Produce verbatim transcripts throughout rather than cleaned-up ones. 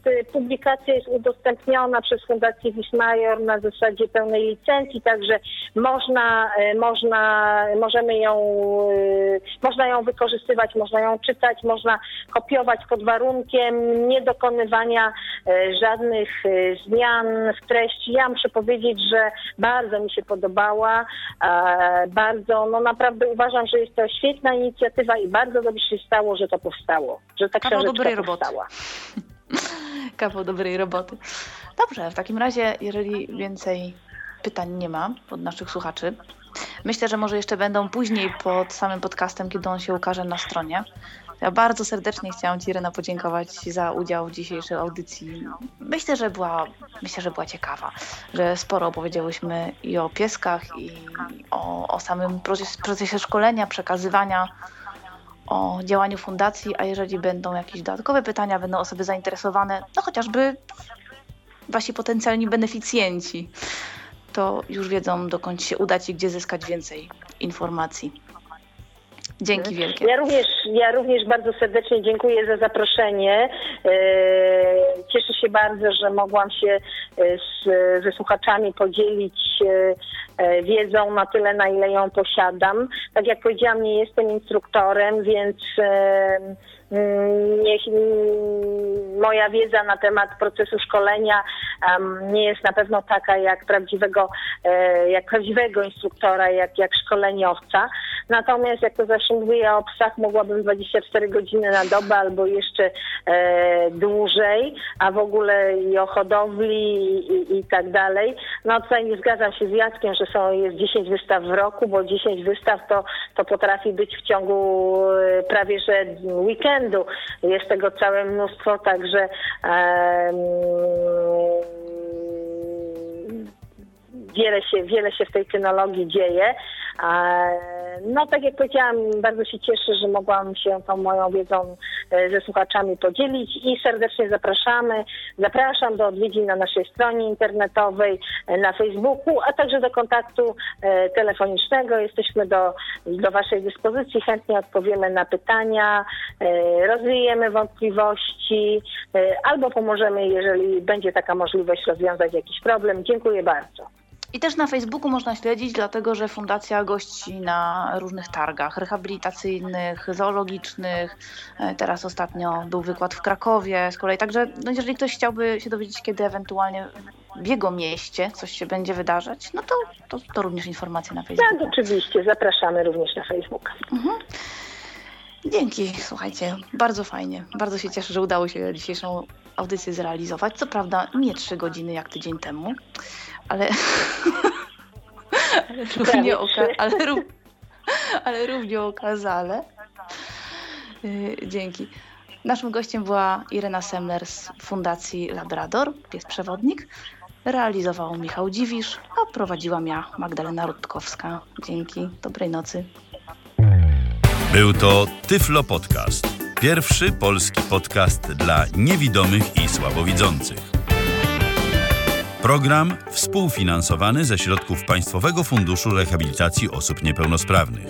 publikacja jest udostępniona przez Fundację Wiesmajer na zasadzie pełnej licencji, także można, można, możemy ją, można ją wykorzystywać, można ją czytać, można kopiować pod warunkiem niedokonywania żadnych zmian w treści. Ja muszę powiedzieć, że bardzo mi się podobała, bardzo, no naprawdę uważam, że jest to świetna inicjatywa i bardzo dobrze się stało, że to powstało, że ta Kawał książeczka dobrej powstała. roboty. Kawał dobrej roboty. Dobrze, w takim razie, jeżeli więcej pytań nie ma od naszych słuchaczy, myślę, że może jeszcze będą później pod samym podcastem, kiedy on się ukaże na stronie. Ja bardzo serdecznie chciałam Ci, Irena, podziękować za udział w dzisiejszej audycji. Myślę, że była, myślę, że była ciekawa, że sporo opowiedziałyśmy i o pieskach, i o, o samym procesie, procesie szkolenia, przekazywania, o działaniu fundacji, a jeżeli będą jakieś dodatkowe pytania, będą osoby zainteresowane, no chociażby wasi potencjalni beneficjenci, to już wiedzą, dokąd się udać i gdzie zyskać więcej informacji. Dzięki wielkie. Ja również, ja również bardzo serdecznie dziękuję za zaproszenie. Cieszę się bardzo, że mogłam się z, ze słuchaczami podzielić wiedzą na tyle, na ile ją posiadam. Tak jak powiedziałam, nie jestem instruktorem, więc niech moja wiedza na temat procesu szkolenia um, nie jest na pewno taka jak prawdziwego, e, jak prawdziwego instruktora, jak, jak szkoleniowca. Natomiast, jak to zawsze mówię o psach, mogłabym dwadzieścia cztery godziny na dobę albo jeszcze e, dłużej, a w ogóle i o hodowli i, i tak dalej. No tutaj nie zgadzam się z Jackiem, że są, jest dziesięć wystaw w roku, bo dziesięć wystaw to, to potrafi być w ciągu e, prawie że weekendu. Jest tego całe mnóstwo, także um, wiele się, wiele się w tej kynologii dzieje. No tak jak powiedziałam, bardzo się cieszę, że mogłam się tą moją wiedzą ze słuchaczami podzielić i serdecznie zapraszamy. Zapraszam do odwiedzin na naszej stronie internetowej, na Facebooku, a także do kontaktu telefonicznego. Jesteśmy do, do waszej dyspozycji, chętnie odpowiemy na pytania, rozwijemy wątpliwości albo pomożemy, jeżeli będzie taka możliwość, rozwiązać jakiś problem. Dziękuję bardzo. I też na Facebooku można śledzić, dlatego że fundacja gości na różnych targach rehabilitacyjnych, zoologicznych. Teraz ostatnio był wykład w Krakowie z kolei. Także no jeżeli ktoś chciałby się dowiedzieć, kiedy ewentualnie w jego mieście coś się będzie wydarzać, no to, to, to również informacje na Facebooku. Tak, oczywiście. Zapraszamy również na Facebooka. Mhm. Dzięki, słuchajcie, bardzo fajnie. Bardzo się cieszę, że udało się dzisiejszą audycję zrealizować. Co prawda nie trzy godziny jak tydzień temu, ale, ale, równie, oka- ale, rów- ale równie okazale. Yy, dzięki. Naszym gościem była Irena Semler z Fundacji Labrador, pies przewodnik. Realizował Michał Dziwisz, a prowadziłam ja, Magdalena Rutkowska. Dzięki, dobrej nocy. Był to Tyflo Podcast. Pierwszy polski podcast dla niewidomych i słabowidzących. Program współfinansowany ze środków Państwowego Funduszu Rehabilitacji Osób Niepełnosprawnych.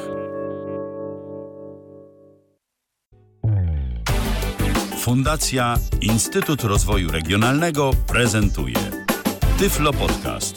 Fundacja Instytut Rozwoju Regionalnego prezentuje Tyflo Podcast.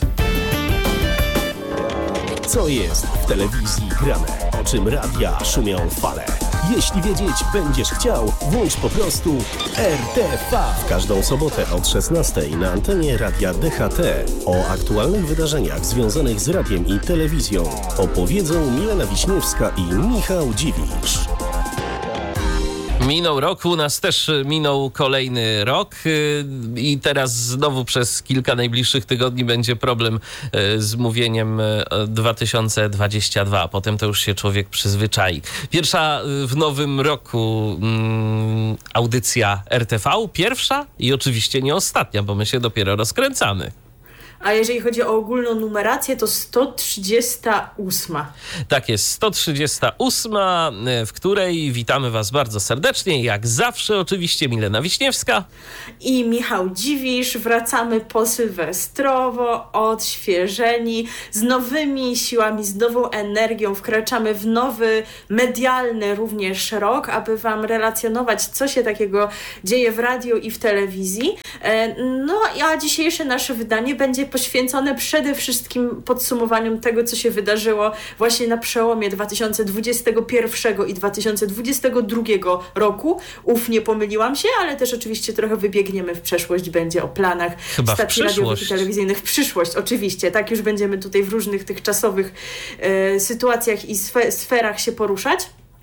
Co jest w telewizji grane? O czym radia szumią fale? Jeśli wiedzieć będziesz chciał, włącz po prostu R T V. W każdą sobotę od szesnastej na antenie Radia D H T o aktualnych wydarzeniach związanych z radiem i telewizją opowiedzą Milena Wiśniewska i Michał Dziwisz. Minął rok, u nas też minął kolejny rok i teraz znowu przez kilka najbliższych tygodni będzie problem z mówieniem dwa tysiące dwudziesty drugi, a potem to już się człowiek przyzwyczai. Pierwsza w nowym roku mm, audycja R T V, pierwsza i oczywiście nie ostatnia, bo my się dopiero rozkręcamy. A jeżeli chodzi o ogólną numerację, to sto trzydziesta ósma. Tak jest, sto trzydziesta ósma, w której witamy Was bardzo serdecznie. Jak zawsze oczywiście Milena Wiśniewska i Michał Dziwisz. Wracamy posylwestrowo, odświeżeni, z nowymi siłami, z nową energią. Wkraczamy w nowy, medialny również rok, aby Wam relacjonować, co się takiego dzieje w radiu i w telewizji. No a dzisiejsze nasze wydanie będzie poświęcone przede wszystkim podsumowaniom tego, co się wydarzyło właśnie na przełomie dwa tysiące dwudziestego pierwszego i dwa tysiące dwudziestego drugiego roku. Uf, nie pomyliłam się, ale też oczywiście trochę wybiegniemy w przeszłość, będzie o planach Chyba stacji radiowych i telewizyjnych w przyszłość. Oczywiście, tak już będziemy tutaj w różnych tych czasowych e, sytuacjach i sfe, sferach się poruszać.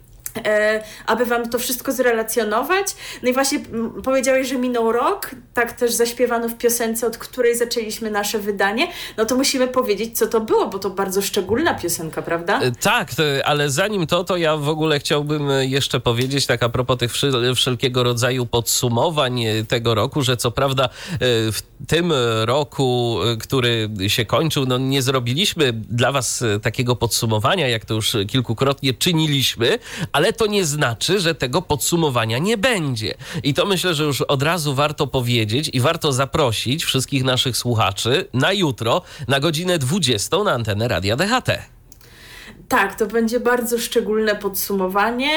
E, aby Wam to wszystko zrelacjonować. No i właśnie m, powiedziałeś, że minął rok, tak też zaśpiewano w piosence, od której zaczęliśmy nasze wydanie, no to musimy powiedzieć, co to było, bo to bardzo szczególna piosenka, prawda? E, tak, to, ale zanim to, to ja w ogóle chciałbym jeszcze powiedzieć, tak a propos tych wszel- wszelkiego rodzaju podsumowań tego roku, że co prawda w tym roku, który się kończył, no nie zrobiliśmy dla Was takiego podsumowania, jak to już kilkukrotnie czyniliśmy, ale Ale to nie znaczy, że tego podsumowania nie będzie. I to myślę, że już od razu warto powiedzieć i warto zaprosić wszystkich naszych słuchaczy na jutro, na godzinę dwudziestą na antenę Radia D H T. Tak, to będzie bardzo szczególne podsumowanie,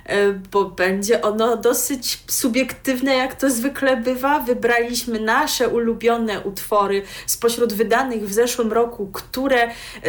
bo będzie ono dosyć subiektywne, jak to zwykle bywa. Wybraliśmy nasze ulubione utwory spośród wydanych w zeszłym roku, które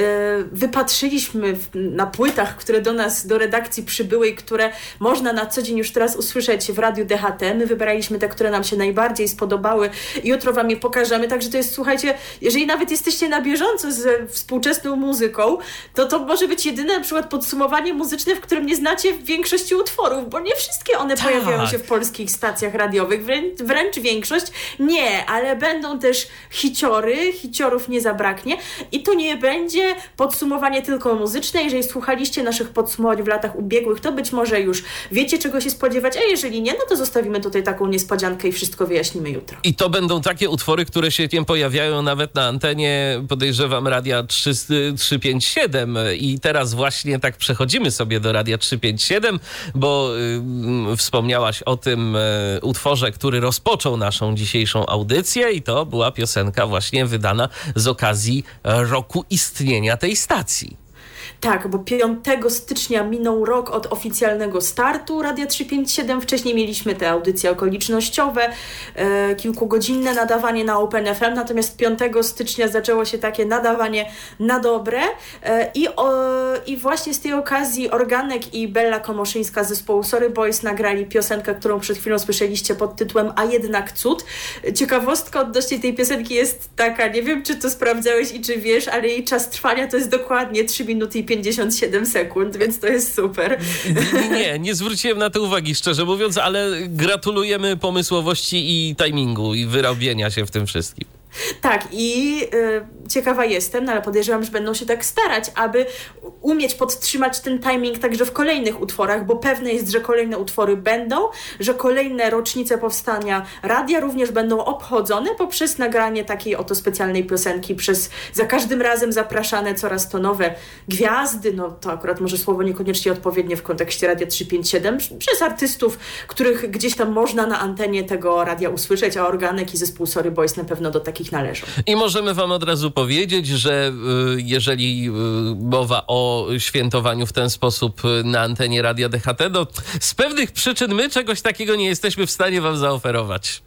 wypatrzyliśmy na płytach, które do nas, do redakcji przybyły i które można na co dzień już teraz usłyszeć w Radiu D H T. My wybraliśmy te, które nam się najbardziej spodobały i jutro Wam je pokażemy. Także to jest, słuchajcie, jeżeli nawet jesteście na bieżąco z współczesną muzyką, to to może być jedyne na przykład podsumowanie muzyczne, w którym nie znacie większości utworów, bo nie wszystkie one tak. pojawiają się w polskich stacjach radiowych, wręcz, wręcz większość nie, ale będą też hiciory, hiciorów nie zabraknie i to nie będzie podsumowanie tylko muzyczne. Jeżeli słuchaliście naszych podsumowań w latach ubiegłych, to być może już wiecie, czego się spodziewać, a jeżeli nie, no to zostawimy tutaj taką niespodziankę i wszystko wyjaśnimy jutro. I to będą takie utwory, które się nie pojawiają nawet na antenie, podejrzewam, Radia trzysta pięćdziesiąt siedem i teraz właśnie tak przechodzimy sobie do Radia trzysta pięćdziesiąt siedem, bo y, wspomniałaś o tym y, utworze, który rozpoczął naszą dzisiejszą audycję i to była piosenka właśnie wydana z okazji roku istnienia tej stacji. Tak, bo piątego stycznia minął rok od oficjalnego startu Radia trzysta pięćdziesiąt siedem. Wcześniej mieliśmy te audycje okolicznościowe, e, kilkugodzinne nadawanie na Open F M, natomiast piątego stycznia zaczęło się takie nadawanie na dobre e, i, o, i właśnie z tej okazji Organek i Bella Komoszyńska z zespołu Sorry Boys nagrali piosenkę, którą przed chwilą słyszeliście pod tytułem A jednak cud. Ciekawostka odnośnie tej piosenki jest taka, nie wiem, czy to sprawdzałeś i czy wiesz, ale jej czas trwania to jest dokładnie trzy minuty i pięćdziesiąt siedem sekund, więc to jest super. Nie, nie, nie zwróciłem na to uwagi, szczerze mówiąc, ale gratulujemy pomysłowości i timingu i wyrobienia się w tym wszystkim. Tak i y, ciekawa jestem, no ale podejrzewam, że będą się tak starać, aby umieć podtrzymać ten timing także w kolejnych utworach, bo pewne jest, że kolejne utwory będą, że kolejne rocznice powstania radia również będą obchodzone poprzez nagranie takiej oto specjalnej piosenki, przez za każdym razem zapraszane coraz to nowe gwiazdy, no to akurat może słowo niekoniecznie odpowiednie w kontekście Radia trzysta pięćdziesiąt siedem, przez artystów, których gdzieś tam można na antenie tego radia usłyszeć, a Organek i zespół Sorry Boys na pewno do takich należą. I możemy Wam od razu powiedzieć, że y, jeżeli y, mowa o świętowaniu w ten sposób na antenie Radia D H T, no z pewnych przyczyn my czegoś takiego nie jesteśmy w stanie Wam zaoferować.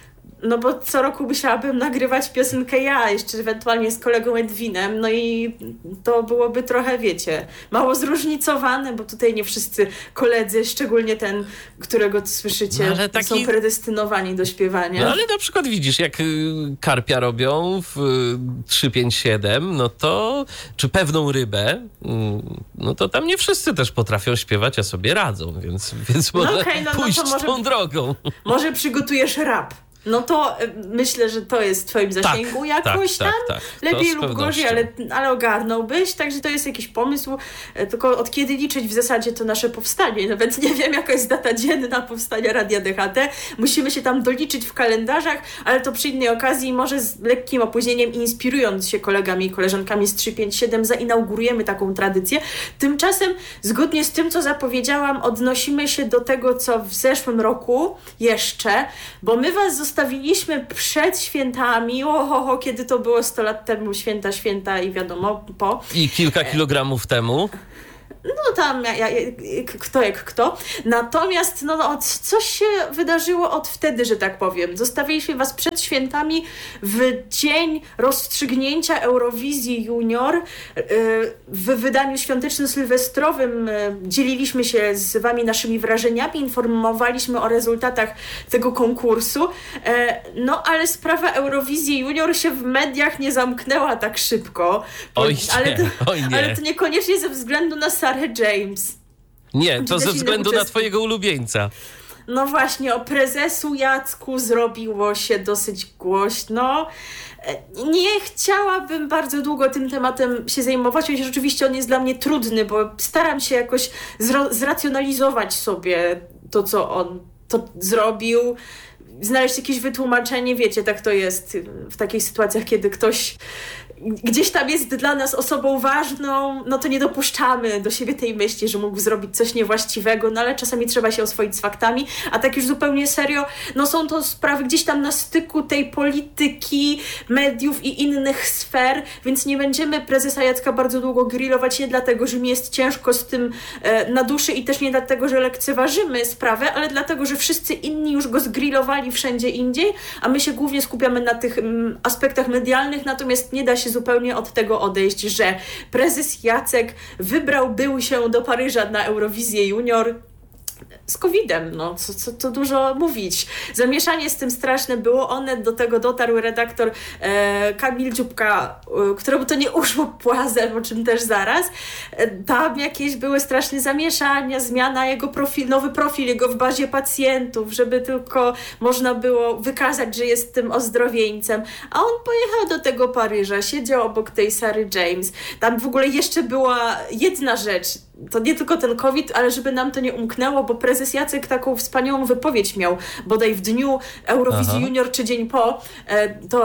No bo co roku musiałabym nagrywać piosenkę ja, jeszcze ewentualnie z kolegą Edwinem, no i to byłoby trochę, wiecie, mało zróżnicowane, bo tutaj nie wszyscy koledzy, szczególnie ten, którego słyszycie, no, taki... są predestynowani do śpiewania. No ale na przykład widzisz, jak Karpia robią w trzysta pięćdziesiąt siedem, no to, czy Pewną rybę, no to tam nie wszyscy też potrafią śpiewać, a sobie radzą, więc, więc może no okay, no, pójść no to może, tą drogą. Może przygotujesz rap. no to myślę, że to jest w twoim zasięgu tak, jakoś tak, tam. Tak, tak. Lepiej lub gorzej, ale, ale ogarnąłbyś. Także to jest jakiś pomysł. Tylko od kiedy liczyć w zasadzie to nasze powstanie? No więc nie wiem, jaka jest data dzienna powstania Radia D H T. Musimy się tam doliczyć w kalendarzach, ale to przy innej okazji, może z lekkim opóźnieniem, inspirując się kolegami i koleżankami z trzy pięć siedem, zainaugurujemy taką tradycję. Tymczasem, zgodnie z tym, co zapowiedziałam, odnosimy się do tego, co w zeszłym roku jeszcze, bo my was zostawiliśmy przed świętami, oho, kiedy to było sto lat temu, święta, święta i wiadomo, po. I kilka kilogramów temu. No tam, ja, ja, kto jak kto. Natomiast no, no, coś się wydarzyło od wtedy, że tak powiem. Zostawiliśmy was przed świętami w dzień rozstrzygnięcia Eurowizji Junior. W wydaniu świąteczno-sylwestrowym dzieliliśmy się z wami naszymi wrażeniami, informowaliśmy o rezultatach tego konkursu. No ale sprawa Eurowizji Junior się w mediach nie zamknęła tak szybko. Oj ale, nie, to, oj nie. ale to niekoniecznie ze względu na Sarah James. Nie, to ze względu na twojego ulubieńca. No właśnie, o prezesu Jacku zrobiło się dosyć głośno. Nie chciałabym bardzo długo tym tematem się zajmować, chociaż rzeczywiście on jest dla mnie trudny, bo staram się jakoś zro- zracjonalizować sobie to, co on to zrobił, znaleźć jakieś wytłumaczenie. Wiecie, tak to jest w takich sytuacjach, kiedy ktoś gdzieś tam jest dla nas osobą ważną, no to nie dopuszczamy do siebie tej myśli, że mógł zrobić coś niewłaściwego, no ale czasami trzeba się oswoić z faktami, a tak już zupełnie serio, no są to sprawy gdzieś tam na styku tej polityki, mediów i innych sfer, więc nie będziemy prezesa Jacka bardzo długo grillować, nie dlatego, że mi jest ciężko z tym e, na duszy i też nie dlatego, że lekceważymy sprawę, ale dlatego, że wszyscy inni już go zgrillowali wszędzie indziej, a my się głównie skupiamy na tych m, aspektach medialnych, natomiast nie da się zupełnie od tego odejść, że prezes Jacek wybrał był się do Paryża na Eurowizję Junior z kowidem, no co, co, co dużo mówić. Zamieszanie z tym straszne było, one do tego dotarł redaktor e, Kamil Dziubka, e, któremu to nie uszło płazem, o czym też zaraz. E, tam jakieś były straszne zamieszania, zmiana jego profil, nowy profil jego w bazie pacjentów, żeby tylko można było wykazać, że jest tym ozdrowieńcem. A on pojechał do tego Paryża, siedział obok tej Sary James. Tam w ogóle jeszcze była jedna rzecz, to nie tylko ten COVID, ale żeby nam to nie umknęło, bo prezes Jacek taką wspaniałą wypowiedź miał bodaj w dniu Eurowizji Aha. Junior czy dzień po, to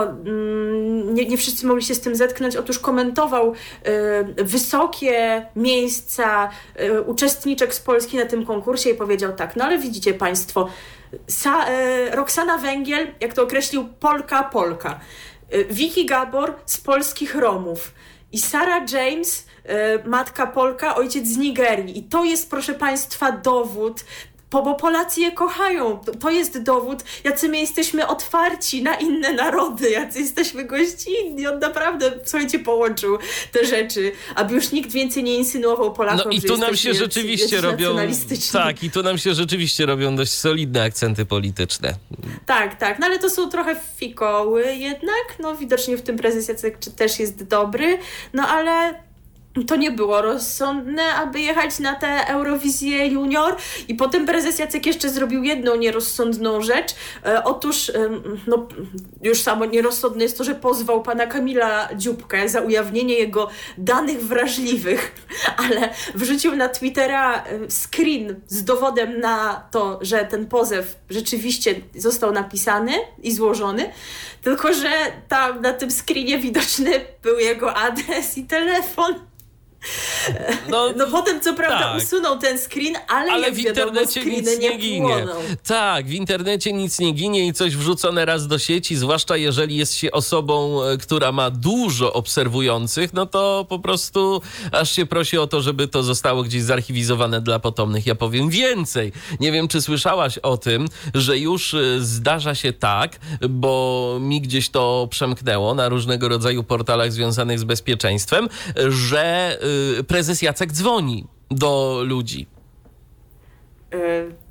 mm, nie, nie wszyscy mogli się z tym zetknąć. Otóż komentował y, wysokie miejsca y, uczestniczek z Polski na tym konkursie i powiedział tak, no ale widzicie państwo, Sa, y, Roxana Węgiel, jak to określił, Polka, Polka. Y, Vicky Gabor z polskich Romów i Sarah James, matka Polka, ojciec z Nigerii. I to jest, proszę państwa, dowód, bo, bo Polacy je kochają. To, to jest dowód, jacy my jesteśmy otwarci na inne narody, jacy jesteśmy gościnni. On naprawdę, słuchajcie, połączył te rzeczy, aby już nikt więcej nie insynuował Polakom, no i że tu nam się rzeczywiście robią, tak, i tu nam się rzeczywiście robią dość solidne akcenty polityczne. Tak, tak, no ale to są trochę fikoły jednak, no widocznie w tym prezes Jacek też jest dobry, no ale to nie było rozsądne, aby jechać na tę Eurowizję Junior. I potem prezes Jacek jeszcze zrobił jedną nierozsądną rzecz. E, otóż, e, no, już samo nierozsądne jest to, że pozwał pana Kamila Dziubkę za ujawnienie jego danych wrażliwych, ale wrzucił na Twittera screen z dowodem na to, że ten pozew rzeczywiście został napisany i złożony, tylko że tam na tym screenie widoczny był jego adres i telefon. No, no potem co prawda tak. usunął ten screen, ale, ale jak w internecie wiadomo, nic nie, nie ginie. Płoną. Tak, w internecie nic nie ginie i coś wrzucone raz do sieci, zwłaszcza jeżeli jest się osobą, która ma dużo obserwujących, no to po prostu aż się prosi o to, żeby to zostało gdzieś zarchiwizowane dla potomnych. Ja powiem więcej. Nie wiem, czy słyszałaś o tym, że już zdarza się tak, bo mi gdzieś to przemknęło na różnego rodzaju portalach związanych z bezpieczeństwem, że prezes Jacek dzwoni do ludzi.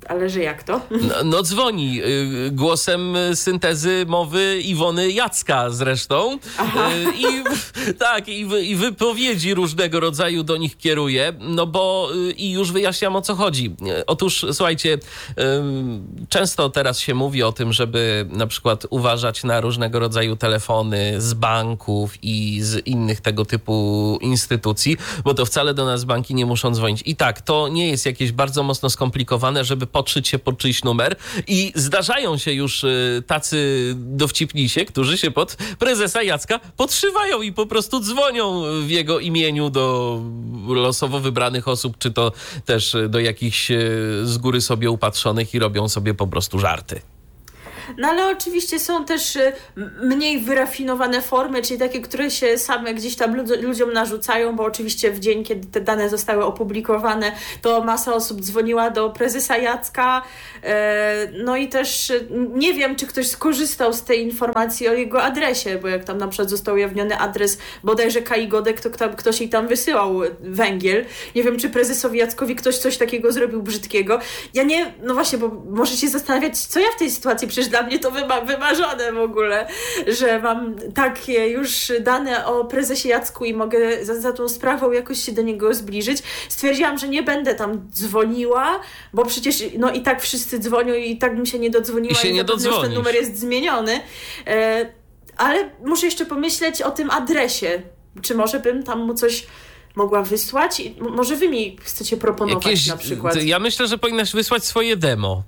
Ale że jak to? No, no dzwoni y, głosem syntezy mowy Iwony Jacka zresztą. Y, I tak, i, wy, i wypowiedzi różnego rodzaju do nich kieruje, no bo y, i już wyjaśniam, o co chodzi. Y, otóż, słuchajcie, y, często teraz się mówi o tym, żeby na przykład uważać na różnego rodzaju telefony z banków i z innych tego typu instytucji, bo to wcale do nas banki nie muszą dzwonić. I tak, to nie jest jakieś bardzo mocno skomplikowane, żeby podszyć się pod czyjś numer i zdarzają się już y, tacy dowcipnisie, którzy się pod prezesa Jacka podszywają i po prostu dzwonią w jego imieniu do losowo wybranych osób, czy to też do jakichś y, z góry sobie upatrzonych i robią sobie po prostu żarty. No ale oczywiście są też y, mniej wyrafinowane formy, czyli takie, które się same gdzieś tam lud- ludziom narzucają, bo oczywiście w dzień, kiedy te dane zostały opublikowane, to masa osób dzwoniła do prezesa Jacka. Y, no i też y, nie wiem, czy ktoś skorzystał z tej informacji o jego adresie, bo jak tam na przykład został ujawniony adres bodajże Kai Godek, to kto, ktoś jej tam wysyłał węgiel. Nie wiem, czy prezesowi Jackowi ktoś coś takiego zrobił brzydkiego. Ja nie, no właśnie, bo może się zastanawiać, co ja w tej sytuacji, przecież dla mnie to wyma- wymarzone w ogóle, że mam takie już dane o prezesie Jacku i mogę za, za tą sprawą jakoś się do niego zbliżyć. Stwierdziłam, że nie będę tam dzwoniła, bo przecież no i tak wszyscy dzwonią i tak bym się nie dodzwoniła. I się i nie dodzwonisz. Ten numer jest zmieniony. E, ale muszę jeszcze pomyśleć o tym adresie. Czy może bym tam mu coś mogła wysłać? I może wy mi chcecie proponować Jakieś, na przykład. Ja myślę, że powinnaś wysłać swoje demo.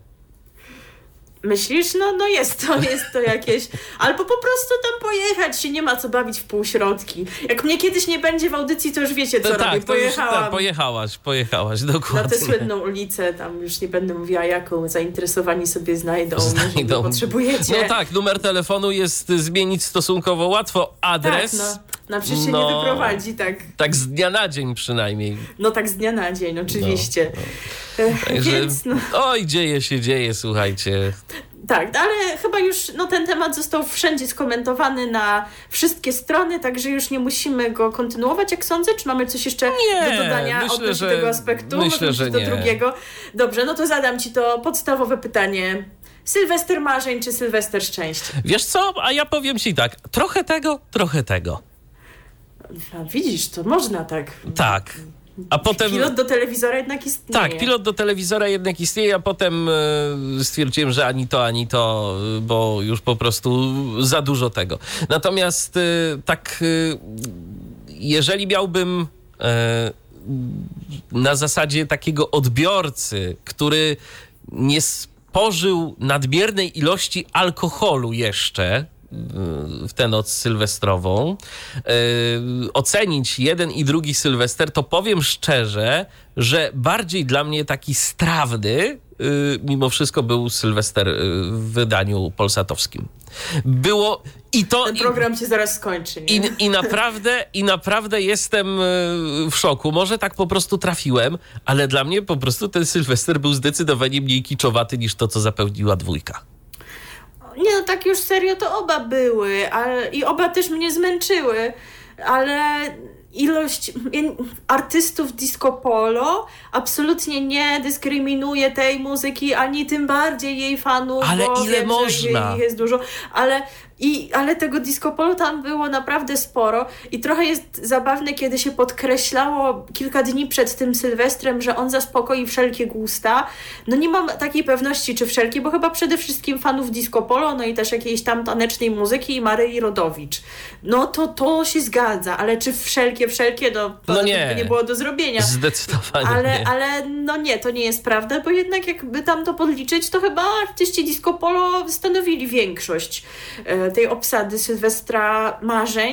Myślisz? No, no jest to, jest to jakieś... Albo po prostu tam pojechać, się nie ma co bawić w półśrodki. Jak mnie kiedyś nie będzie w audycji, to już wiecie, co no robię. Tak, to już, Pojechałam tak, pojechałaś, pojechałaś, dokładnie. na tę słynną ulicę, tam już nie będę mówiła jaką, zainteresowani sobie znajdą, Znajdą. jeżeli potrzebujecie. No tak, numer telefonu jest zmienić stosunkowo łatwo, adres... Tak, no. No przecież się no, nie wyprowadzi, tak. Tak z dnia na dzień przynajmniej. No tak z dnia na dzień, oczywiście. No, no. Ech, Także, Więc no... Oj, dzieje się, dzieje, słuchajcie. Tak, ale chyba już no, ten temat został wszędzie skomentowany na wszystkie strony, także już nie musimy go kontynuować, jak sądzę. Czy mamy coś jeszcze nie, do dodania myślę, odnośnie że, tego aspektu? Myślę, że do nie. drugiego. Dobrze, no to zadam ci to podstawowe pytanie. Sylwester marzeń czy Sylwester szczęścia? Wiesz co, a ja powiem ci tak, trochę tego, trochę tego. A widzisz, to można tak. Tak. A potem... Pilot do telewizora jednak istnieje. Tak, pilot do telewizora jednak istnieje, a potem e, stwierdziłem, że ani to, ani to, bo już po prostu za dużo tego. Natomiast e, tak, e, jeżeli miałbym e, na zasadzie takiego odbiorcy, który nie spożył nadmiernej ilości alkoholu jeszcze w tę noc sylwestrową, yy, ocenić jeden i drugi Sylwester, to powiem szczerze, że bardziej dla mnie taki strawny yy, mimo wszystko był Sylwester yy, w wydaniu polsatowskim. Było i to... Ten program się zaraz skończy, nie? I, i, naprawdę, I naprawdę jestem w szoku. Może tak po prostu trafiłem, ale dla mnie po prostu ten Sylwester był zdecydowanie mniej kiczowaty niż to, co zapełniła dwójka. Nie, no tak już serio to oba były, ale i oba też mnie zmęczyły, ale ilość artystów disco polo absolutnie nie dyskryminuje tej muzyki, ani tym bardziej jej fanów, ale bo ile wiem, można? Że ich jest dużo, ale I, ale tego disco polo tam było naprawdę sporo i trochę jest zabawne, kiedy się podkreślało kilka dni przed tym Sylwestrem, że on zaspokoi wszelkie gusta. No nie mam takiej pewności, czy wszelkie, bo chyba przede wszystkim fanów disco polo, no i też jakiejś tam tanecznej muzyki i Maryi Rodowicz. No to to się zgadza, ale czy wszelkie, wszelkie, no, to no nie. nie było do zrobienia. Zdecydowanie ale, nie. Ale no nie, to nie jest prawda, bo jednak jakby tam to podliczyć, to chyba artyści disco polo stanowili większość e, tej obsady Sylwestra marzeń.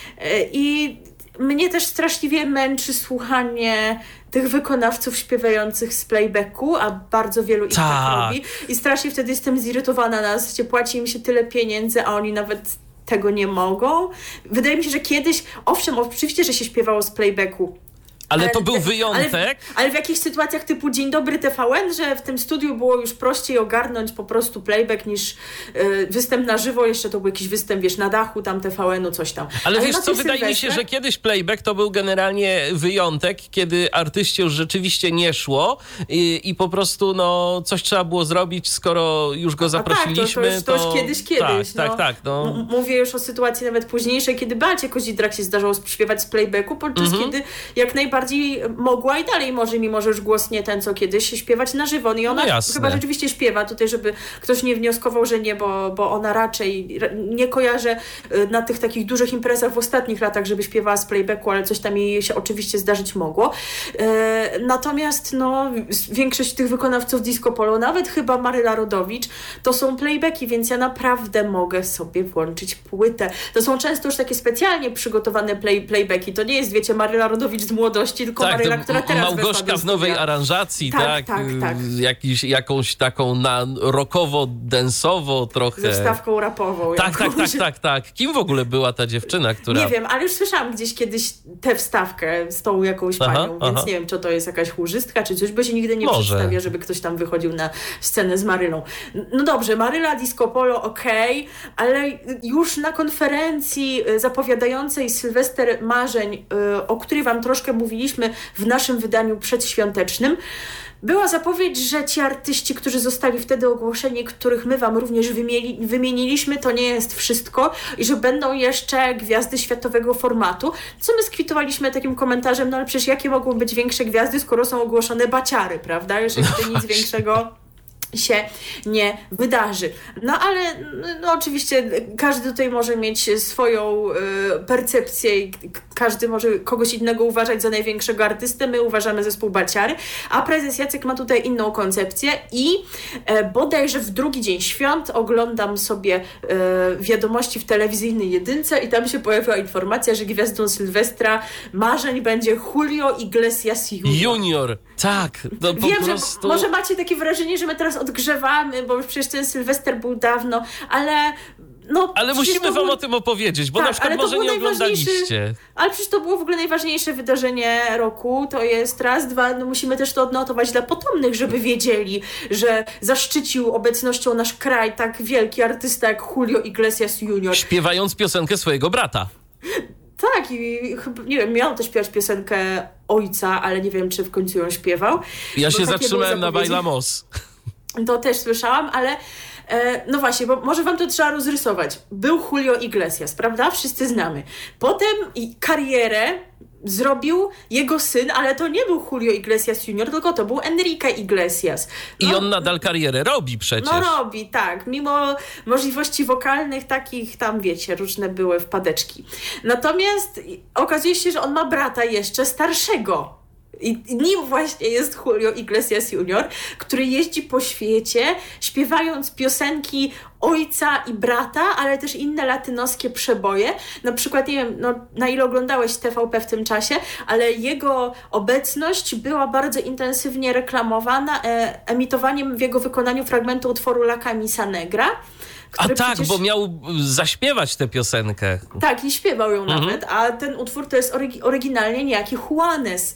I mnie też straszliwie męczy słuchanie tych wykonawców śpiewających z playbacku, a bardzo wielu ich tak, tak robi. I strasznie wtedy jestem zirytowana na zasadzie, płaci im się tyle pieniędzy, a oni nawet tego nie mogą. Wydaje mi się, że kiedyś, owszem, oczywiście, że się śpiewało z playbacku, Ale to był wyjątek. Ale w, ale w jakichś sytuacjach typu Dzień dobry T V N, że w tym studiu było już prościej ogarnąć po prostu playback niż y, występ na żywo. Jeszcze to był jakiś występ, wiesz, na dachu tam T V N-u, coś tam. Ale, ale wiesz co, Sylwester... wydaje mi się, że kiedyś playback to był generalnie wyjątek, kiedy artyście już rzeczywiście nie szło i, i po prostu no coś trzeba było zrobić, skoro już go zaprosiliśmy. A tak, to, to, już, to już kiedyś, kiedyś. Tak, no. tak, tak. No. M- mówię już o sytuacji nawet późniejszej, kiedy Beacie Kozidrak się zdarzało śpiewać z playbacku, podczas mhm. kiedy jak najbardziej mogła i dalej może, mimo że już głos nie ten, co kiedyś, śpiewać na żywo. I ona no chyba rzeczywiście śpiewa tutaj, żeby ktoś nie wnioskował, że nie, bo, bo ona raczej nie kojarzę na tych takich dużych imprezach w ostatnich latach, żeby śpiewała z playbacku, ale coś tam jej się oczywiście zdarzyć mogło. E, natomiast no, większość tych wykonawców disco polo, nawet chyba Maryla Rodowicz, to są playbacki, więc ja naprawdę mogę sobie włączyć płytę. To są często już takie specjalnie przygotowane play, playbacki. To nie jest, wiecie, Maryla Rodowicz z młodości, tylko tak, Maryla, która teraz Małgoszka w nowej aranżacji, tak? Tak, tak, tak. Jakiś, jakąś taką na rockowo-densowo trochę. Ze wstawką rapową. Tak, tak, tak, tak, tak. Kim w ogóle była ta dziewczyna, która... Nie wiem, ale już słyszałam gdzieś kiedyś tę wstawkę z tą jakąś aha, panią, aha. więc nie wiem, czy to jest jakaś chórzystka, czy coś, bo się nigdy nie Może. przedstawia, żeby ktoś tam wychodził na scenę z Marylą. No dobrze, Maryla Disco Polo, okej, okay, ale już na konferencji zapowiadającej Sylwester Marzeń, o której wam troszkę mówiliśmy w naszym wydaniu przedświątecznym, była zapowiedź, że ci artyści, którzy zostali wtedy ogłoszeni, których my wam również wymieli, wymieniliśmy, to nie jest wszystko i że będą jeszcze gwiazdy światowego formatu, co my skwitowaliśmy takim komentarzem, no ale przecież jakie mogą być większe gwiazdy, skoro są ogłoszone baciary, prawda? Jeżeli to nic większego się nie wydarzy. No ale no, oczywiście każdy tutaj może mieć swoją y, percepcję i każdy może kogoś innego uważać za największego artystę. My uważamy zespół Baciary, a prezes Jacek ma tutaj inną koncepcję i e, bodajże w drugi dzień świąt oglądam sobie e, wiadomości w telewizyjnej jedynce i tam się pojawiła informacja, że gwiazdą Sylwestra Marzeń będzie Julio Iglesias Junior. Junior, tak. No, po Wiem, prostu... że może macie takie wrażenie, że my teraz odgrzewamy, bo już przecież ten Sylwester był dawno, ale no... Ale musimy wam był... o tym opowiedzieć, bo tak, na przykład może nie oglądaliście. Ale przecież to było w ogóle najważniejsze wydarzenie roku, to jest raz, dwa, no musimy też to odnotować dla potomnych, żeby wiedzieli, że zaszczycił obecnością nasz kraj tak wielki artysta jak Julio Iglesias Junior. Śpiewając piosenkę swojego brata. Tak, i chyba, nie wiem, miał też śpiewać piosenkę ojca, ale nie wiem, czy w końcu ją śpiewał. Ja się zatrzymałem na Bailamos. To też słyszałam, ale e, no właśnie, bo może wam to trzeba rozrysować. Był Julio Iglesias, prawda? Wszyscy znamy. Potem karierę zrobił jego syn, ale to nie był Julio Iglesias Junior, tylko to był Enrique Iglesias. No, I on nadal karierę robi przecież. No robi, tak. Mimo możliwości wokalnych takich tam, wiecie, różne były wpadeczki. Natomiast okazuje się, że on ma brata jeszcze starszego. I nim właśnie jest Julio Iglesias Junior, który jeździ po świecie, śpiewając piosenki ojca i brata, ale też inne latynoskie przeboje. Na przykład, nie wiem, no, na ile oglądałeś T V P w tym czasie, ale jego obecność była bardzo intensywnie reklamowana e, emitowaniem w jego wykonaniu fragmentu utworu La Camisa Negra. A tak, przecież... bo miał zaśpiewać tę piosenkę. Tak, i śpiewał ją mhm. nawet, a ten utwór to jest orygi- oryginalnie niejaki Juanes.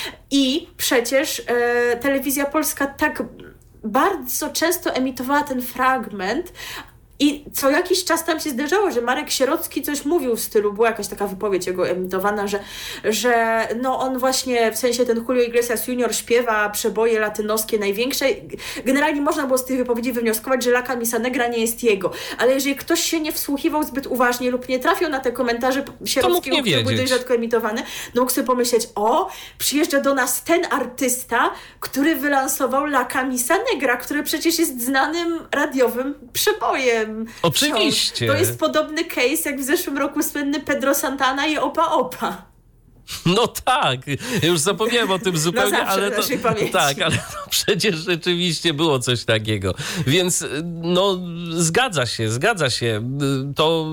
I przecież e, Telewizja Polska tak bardzo często emitowała ten fragment, i co jakiś czas tam się zdarzało, że Marek Sierocki coś mówił w stylu, była jakaś taka wypowiedź jego emitowana, że, że no on właśnie, w sensie ten Julio Iglesias Junior śpiewa przeboje latynoskie największe. Generalnie można było z tej wypowiedzi wywnioskować, że La Camisa Negra nie jest jego. Ale jeżeli ktoś się nie wsłuchiwał zbyt uważnie lub nie trafił na te komentarze Sierockiego, które były dość rzadko emitowane, no mógł sobie pomyśleć, o, przyjeżdża do nas ten artysta, który wylansował La Camisa Negra, który przecież jest znanym radiowym przebojem. Oczywiście. To jest podobny case, jak w zeszłym roku słynny Pedro Santana i Opa Opa. No tak, już zapomniałem o tym zupełnie, no ale to tak, ale to przecież rzeczywiście było coś takiego. Więc no zgadza się, zgadza się. To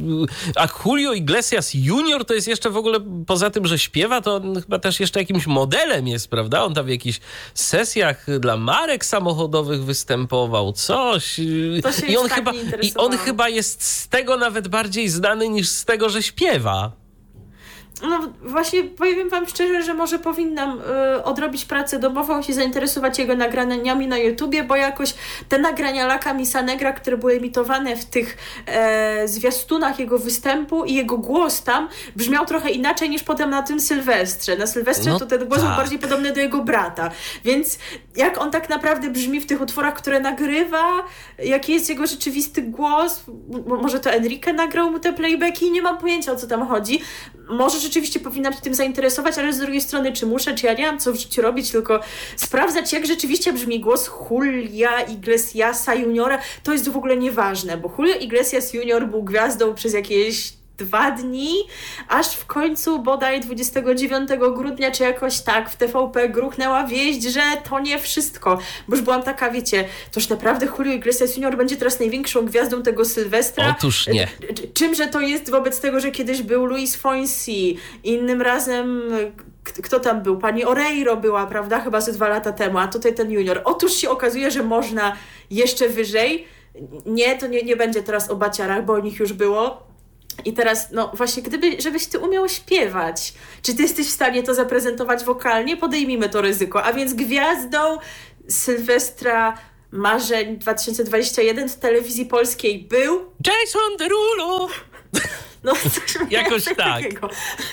a Julio Iglesias Junior to jest jeszcze w ogóle, poza tym, że śpiewa, to on chyba też jeszcze jakimś modelem jest, prawda? On tam w jakichś sesjach dla marek samochodowych występował, coś. To się I on tak chyba i on chyba jest z tego nawet bardziej znany niż z tego, że śpiewa. No właśnie powiem wam szczerze, że może powinnam y, odrobić pracę domową, się zainteresować jego nagraniami na YouTubie, bo jakoś te nagrania Laka Misanegra, które były emitowane w tych e, zwiastunach jego występu i jego głos tam brzmiał trochę inaczej niż potem na tym Sylwestrze. Na Sylwestrze no to ten głos tak. był bardziej podobny do jego brata. Więc jak on tak naprawdę brzmi w tych utworach, które nagrywa, jaki jest jego rzeczywisty głos, m- może to Enrique nagrał mu te playbacki, nie mam pojęcia, o co tam chodzi. Może rzeczywiście powinnam się tym zainteresować, ale z drugiej strony, czy muszę, czy ja nie mam co w życiu robić, tylko sprawdzać, jak rzeczywiście brzmi głos Julia Iglesiasa Juniora, to jest w ogóle nieważne, bo Julio Iglesias Junior był gwiazdą przez jakieś dwa dni, aż w końcu bodaj dwudziestego dziewiątego grudnia, czy jakoś tak w T V P gruchnęła wieść, że to nie wszystko. Bo już byłam taka, wiecie, toż naprawdę Julio Iglesias Junior będzie teraz największą gwiazdą tego Sylwestra. Otóż nie. Czymże to jest wobec tego, że kiedyś był Luis Fonsi, innym razem... Kto tam był? Pani Oreiro była, prawda? Chyba ze dwa lata temu, a tutaj ten Junior. Otóż się okazuje, że można jeszcze wyżej. Nie, to nie, nie będzie teraz o baciarach, bo o nich już było. I teraz, no właśnie, gdyby, żebyś ty umiał śpiewać, czy ty jesteś w stanie to zaprezentować wokalnie? Podejmijmy to ryzyko. A więc gwiazdą Sylwestra Marzeń dwa tysiące dwudziesty pierwszy w telewizji polskiej był... Jason Derulo! No, jakoś tak. Takiego.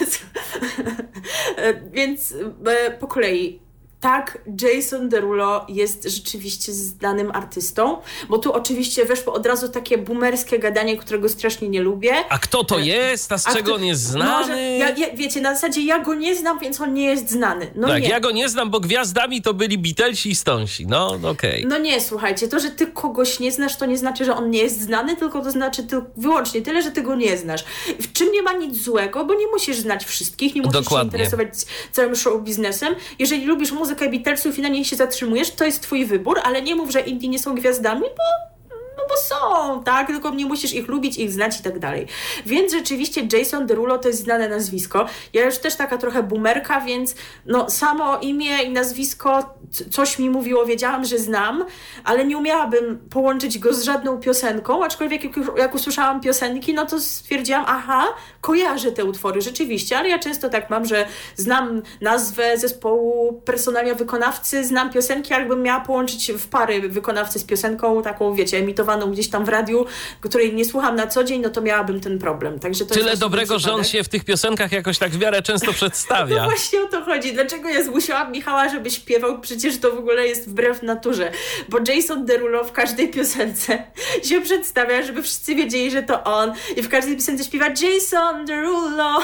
Więc po kolei. Tak, Jason Derulo jest rzeczywiście znanym artystą, bo tu oczywiście weszło od razu takie boomerskie gadanie, którego strasznie nie lubię. A kto to jest? A z a czego kto, on jest znany? Może, ja, ja, wiecie, na zasadzie ja go nie znam, więc on nie jest znany. No tak, nie. ja go nie znam, bo gwiazdami to byli Beatlesi i Stonesi. No, okej. Okay. No nie, słuchajcie, to, że ty kogoś nie znasz, to nie znaczy, że on nie jest znany, tylko to znaczy ty, wyłącznie tyle, że ty go nie znasz. W czym nie ma nic złego, bo nie musisz znać wszystkich, nie musisz Dokładnie. się interesować całym show biznesem. Jeżeli lubisz muzykę Beatlesów i na niej się zatrzymujesz, to jest twój wybór, ale nie mów, że inni nie są gwiazdami, bo, no bo są, tak? Tylko nie musisz ich lubić, ich znać i tak dalej. Więc rzeczywiście Jason Derulo to jest znane nazwisko. Ja już też taka trochę boomerka, więc no samo imię i nazwisko coś mi mówiło, wiedziałam, że znam, ale nie umiałabym połączyć go z żadną piosenką, aczkolwiek jak, jak usłyszałam piosenki, no to stwierdziłam, aha, kojarzę te utwory rzeczywiście, ale ja często tak mam, że znam nazwę zespołu, personalia wykonawcy, znam piosenki, jakbym miała połączyć w pary wykonawcy z piosenką, taką, wiecie, emitowaną gdzieś tam w radiu, której nie słucham na co dzień, no to miałabym ten problem. Także to Tyle jest dobrego, że on się w tych piosenkach jakoś tak w miarę często przedstawia. No właśnie o to chodzi. Dlaczego ja zmusiłam Michała, żeby śpiewał? Przecież to w ogóle jest wbrew naturze. Bo Jason Derulo w każdej piosence się przedstawia, żeby wszyscy wiedzieli, że to on. I w każdej piosence śpiewa Jason Derulo.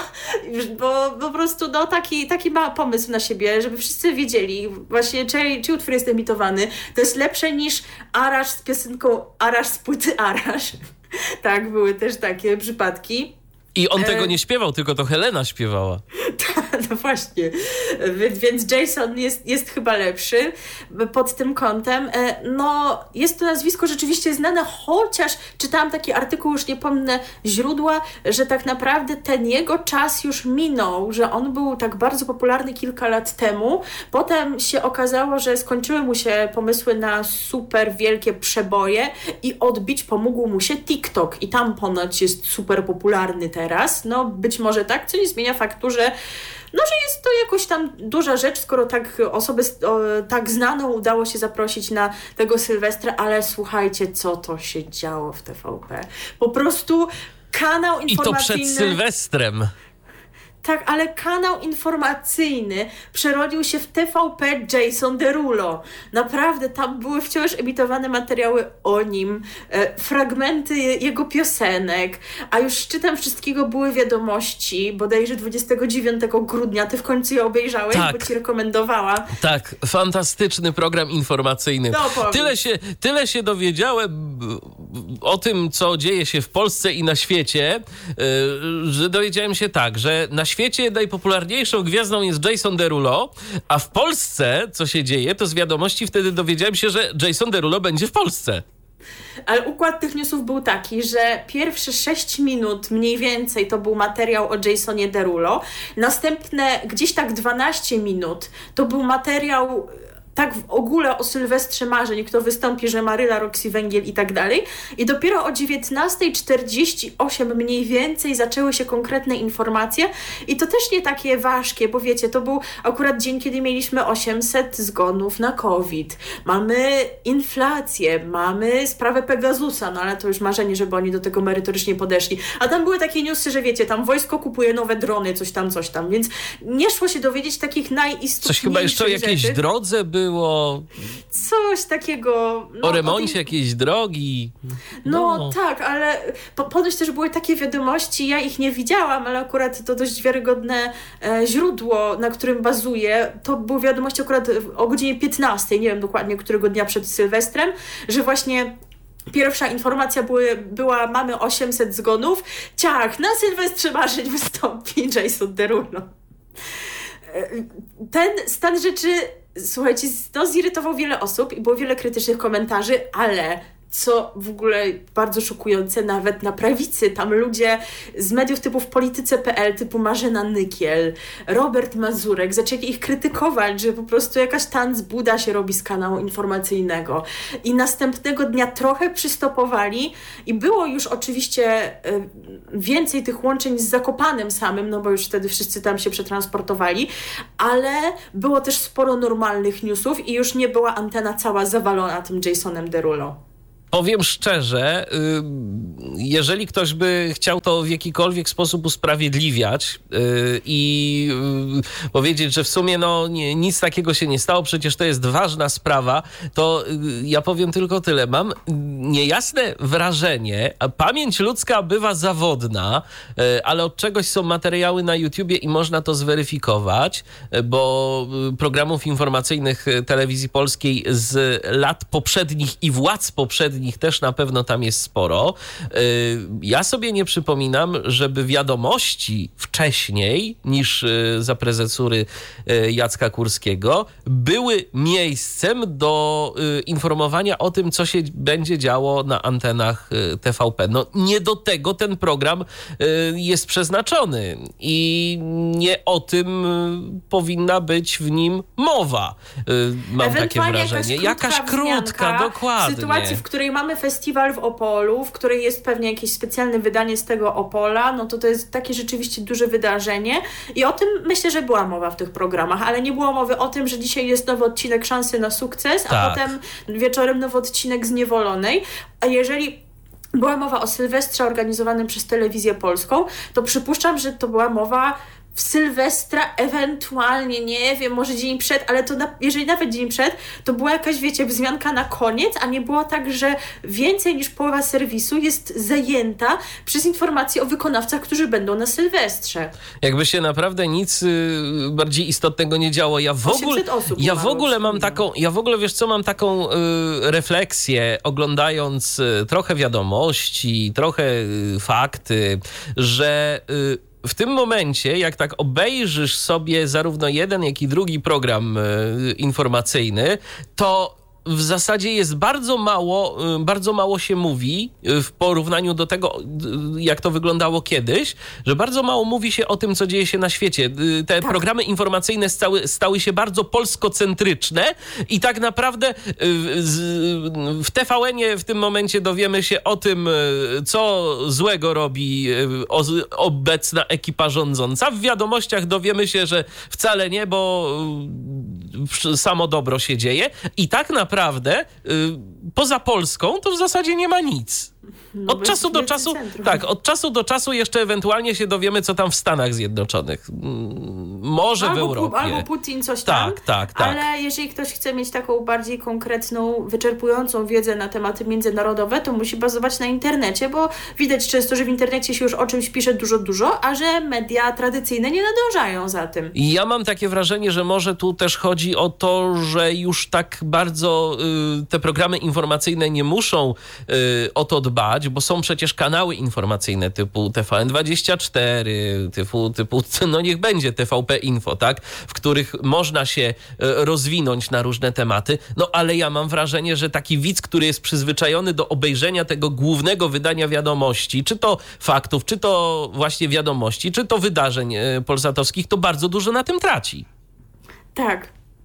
Bo po prostu no, taki, taki ma pomysł na siebie, żeby wszyscy wiedzieli właśnie, czy, czy utwór jest emitowany. To jest lepsze niż Arash z piosenką Arash z płyty Arash. Tak, były też takie przypadki. I on tego nie śpiewał, tylko to Helena śpiewała. No właśnie. Więc Jason jest, jest chyba lepszy pod tym kątem. No, jest to nazwisko rzeczywiście znane, chociaż czytałam taki artykuł, już nie pomnę źródła, że tak naprawdę ten jego czas już minął, że on był tak bardzo popularny kilka lat temu. Potem się okazało, że skończyły mu się pomysły na super wielkie przeboje i odbić pomógł mu się TikTok. I tam ponoć jest super popularny teraz. Teraz, no być może tak, co nie zmienia faktu, że no, że jest to jakoś tam duża rzecz, skoro tak osobę o, tak znaną udało się zaprosić na tego Sylwestra, ale słuchajcie, co to się działo w T V P. Po prostu kanał informacyjny... I to przed Sylwestrem. Tak, ale kanał informacyjny przerodził się w T V P Jason Derulo. Naprawdę, tam były wciąż emitowane materiały o nim, e, fragmenty jego piosenek, a już szczytem wszystkiego były wiadomości, bodajże dwudziestego dziewiątego grudnia. Ty w końcu je obejrzałeś, tak. Bo ci rekomendowałam. Tak, fantastyczny program informacyjny. No, tyle, się, tyle się dowiedziałem o tym, co dzieje się w Polsce i na świecie, że dowiedziałem się tak, że na świecie najpopularniejszą gwiazdą jest Jason Derulo, a w Polsce, co się dzieje, to z wiadomości wtedy dowiedziałem się, że Jason Derulo będzie w Polsce. Ale układ tych newsów był taki, że pierwsze sześć minut mniej więcej to był materiał o Jasonie Derulo, następne gdzieś tak dwanaście minut to był materiał tak w ogóle o Sylwestrze marzeń, kto wystąpi, że Maryla, Roxy Węgiel i tak dalej. I dopiero o dziewiętnasta czterdzieści osiem mniej więcej zaczęły się konkretne informacje i to też nie takie ważkie, bo wiecie, to był akurat dzień, kiedy mieliśmy osiemset zgonów na COVID. Mamy inflację, mamy sprawę Pegasusa, no ale to już marzenie, żeby oni do tego merytorycznie podeszli. A tam były takie newsy, że wiecie, tam wojsko kupuje nowe drony, coś tam, coś tam, więc nie szło się dowiedzieć takich najistotniejszych Coś chyba jeszcze o jakiejś rzeczy. drodze było. Coś takiego. No, o remoncie o tej... jakiejś drogi. No, no tak, ale po, ponoć też były takie wiadomości, ja ich nie widziałam, ale akurat to dość wiarygodne e, źródło, na którym bazuję, to były wiadomości akurat o godzinie piętnastej, nie wiem dokładnie którego dnia przed Sylwestrem, że właśnie pierwsza informacja były, była, mamy osiemset zgonów, ciach, na Sylwestrze marzeń wystąpi Jason Derulo. Ten stan rzeczy, słuchajcie, no, zirytował wiele osób i było wiele krytycznych komentarzy, ale co w ogóle bardzo szokujące, nawet na prawicy, tam ludzie z mediów typu w polityce kropka pe el, typu Marzena Nykiel, Robert Mazurek, zaczęli ich krytykować, że po prostu jakaś tanc Buda się robi z kanału informacyjnego. I następnego dnia trochę przystopowali i było już oczywiście y, więcej tych łączeń z Zakopanem samym, no bo już wtedy wszyscy tam się przetransportowali, ale było też sporo normalnych newsów i już nie była antena cała zawalona tym Jasonem Derulo. Powiem szczerze, jeżeli ktoś by chciał to w jakikolwiek sposób usprawiedliwiać i powiedzieć, że w sumie no, nie, nic takiego się nie stało, przecież to jest ważna sprawa, to ja powiem tylko tyle. Mam niejasne wrażenie, a pamięć ludzka bywa zawodna, ale od czegoś są materiały na YouTubie i można to zweryfikować, bo programów informacyjnych Telewizji Polskiej z lat poprzednich i władz poprzednich też na pewno tam jest sporo. Ja sobie nie przypominam, żeby wiadomości wcześniej niż za prezesury Jacka Kurskiego były miejscem do informowania o tym, co się będzie działo na antenach T V P. No nie do tego ten program jest przeznaczony i nie o tym powinna być w nim mowa. Mam takie wrażenie. Jakaś krótka, jakaś krótka dokładnie. W sytuacji, w której mamy festiwal w Opolu, w której jest pewnie jakieś specjalne wydanie z tego Opola, no to to jest takie rzeczywiście duże wydarzenie i o tym myślę, że była mowa w tych programach, ale nie było mowy o tym, że dzisiaj jest nowy odcinek Szansy na sukces, a tak. potem wieczorem nowy odcinek Zniewolonej, a jeżeli była mowa o Sylwestrze organizowanym przez Telewizję Polską, to przypuszczam, że to była mowa w Sylwestra, ewentualnie, nie wiem, może dzień przed, ale to na, jeżeli nawet dzień przed, to była jakaś, wiecie, wzmianka na koniec, a nie było tak, że więcej niż połowa serwisu jest zajęta przez informacje o wykonawcach, którzy będą na Sylwestrze. Jakby się naprawdę nic y, bardziej istotnego nie działo. Ja w ogóle, ja w ogóle mam taką, ja w ogóle, wiesz co, mam taką y, refleksję, oglądając y, trochę wiadomości, trochę y, fakty, że y, w tym momencie, jak tak obejrzysz sobie zarówno jeden, jak i drugi program y, informacyjny, to w zasadzie jest bardzo mało, bardzo mało się mówi w porównaniu do tego, jak to wyglądało kiedyś, że bardzo mało mówi się o tym, co dzieje się na świecie. Te tak. programy informacyjne stały, stały się bardzo polskocentryczne i tak naprawdę w T V N-ie w tym momencie dowiemy się o tym, co złego robi obecna ekipa rządząca. W wiadomościach dowiemy się, że wcale nie, bo samo dobro się dzieje i tak naprawdę Naprawdę, y, poza Polską to w zasadzie nie ma nic. No od czasu do czasu, centrum. tak, od czasu do czasu jeszcze ewentualnie się dowiemy, co tam w Stanach Zjednoczonych. Może albo, w Europie. Albo Putin coś tam. Tak, tak, tak. Ale jeżeli ktoś chce mieć taką bardziej konkretną, wyczerpującą wiedzę na tematy międzynarodowe, to musi bazować na internecie, bo widać często, że w internecie się już o czymś pisze dużo, dużo, a że media tradycyjne nie nadążają za tym. I ja mam takie wrażenie, że może tu też chodzi o to, że już tak bardzo y, te programy informacyjne nie muszą y, o to dbać, bo są przecież kanały informacyjne typu T V N dwadzieścia cztery, typu, typu no niech będzie T V P Info, tak, w których można się rozwinąć na różne tematy, no ale ja mam wrażenie, że taki widz, który jest przyzwyczajony do obejrzenia tego głównego wydania wiadomości, czy to faktów, czy to właśnie wiadomości, czy to wydarzeń polsatowskich, to bardzo dużo na tym traci. Tak.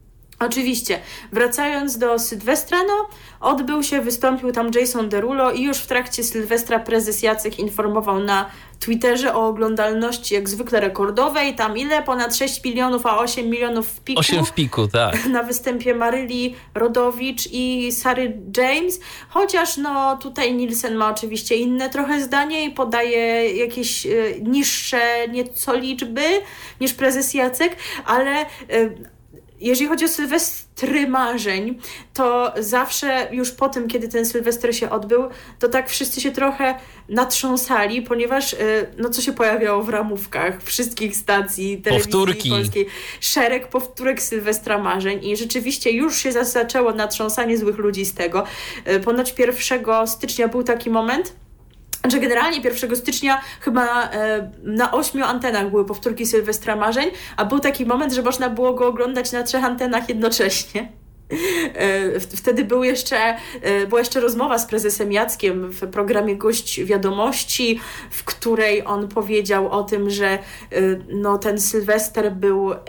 Oczywiście, wracając do Sylwestra, no, odbył się, wystąpił tam Jason Derulo i już w trakcie Sylwestra prezes Jacek informował na Twitterze o oglądalności jak zwykle rekordowej, tam ile? Ponad sześć milionów, a osiem milionów w piku. osiem w piku, tak. Na występie Maryli Rodowicz i Sary James, chociaż no tutaj Nielsen ma oczywiście inne trochę zdanie i podaje jakieś y, niższe nieco liczby niż prezes Jacek, ale y, jeżeli chodzi o Sylwestry marzeń, to zawsze już po tym, kiedy ten Sylwester się odbył, to tak wszyscy się trochę natrząsali, ponieważ no co się pojawiało w ramówkach wszystkich stacji telewizji Powtórki. polskiej? Szereg powtórek Sylwestra marzeń i rzeczywiście już się zaczęło natrząsanie złych ludzi z tego. Ponoć pierwszego stycznia był taki moment, że generalnie pierwszego stycznia chyba e, na ośmiu antenach były powtórki Sylwestra marzeń, a był taki moment, że można było go oglądać na trzech antenach jednocześnie. E, wtedy był jeszcze, e, była jeszcze rozmowa z prezesem Jackiem w programie Gość Wiadomości, w której on powiedział o tym, że e, no, ten Sylwester był e,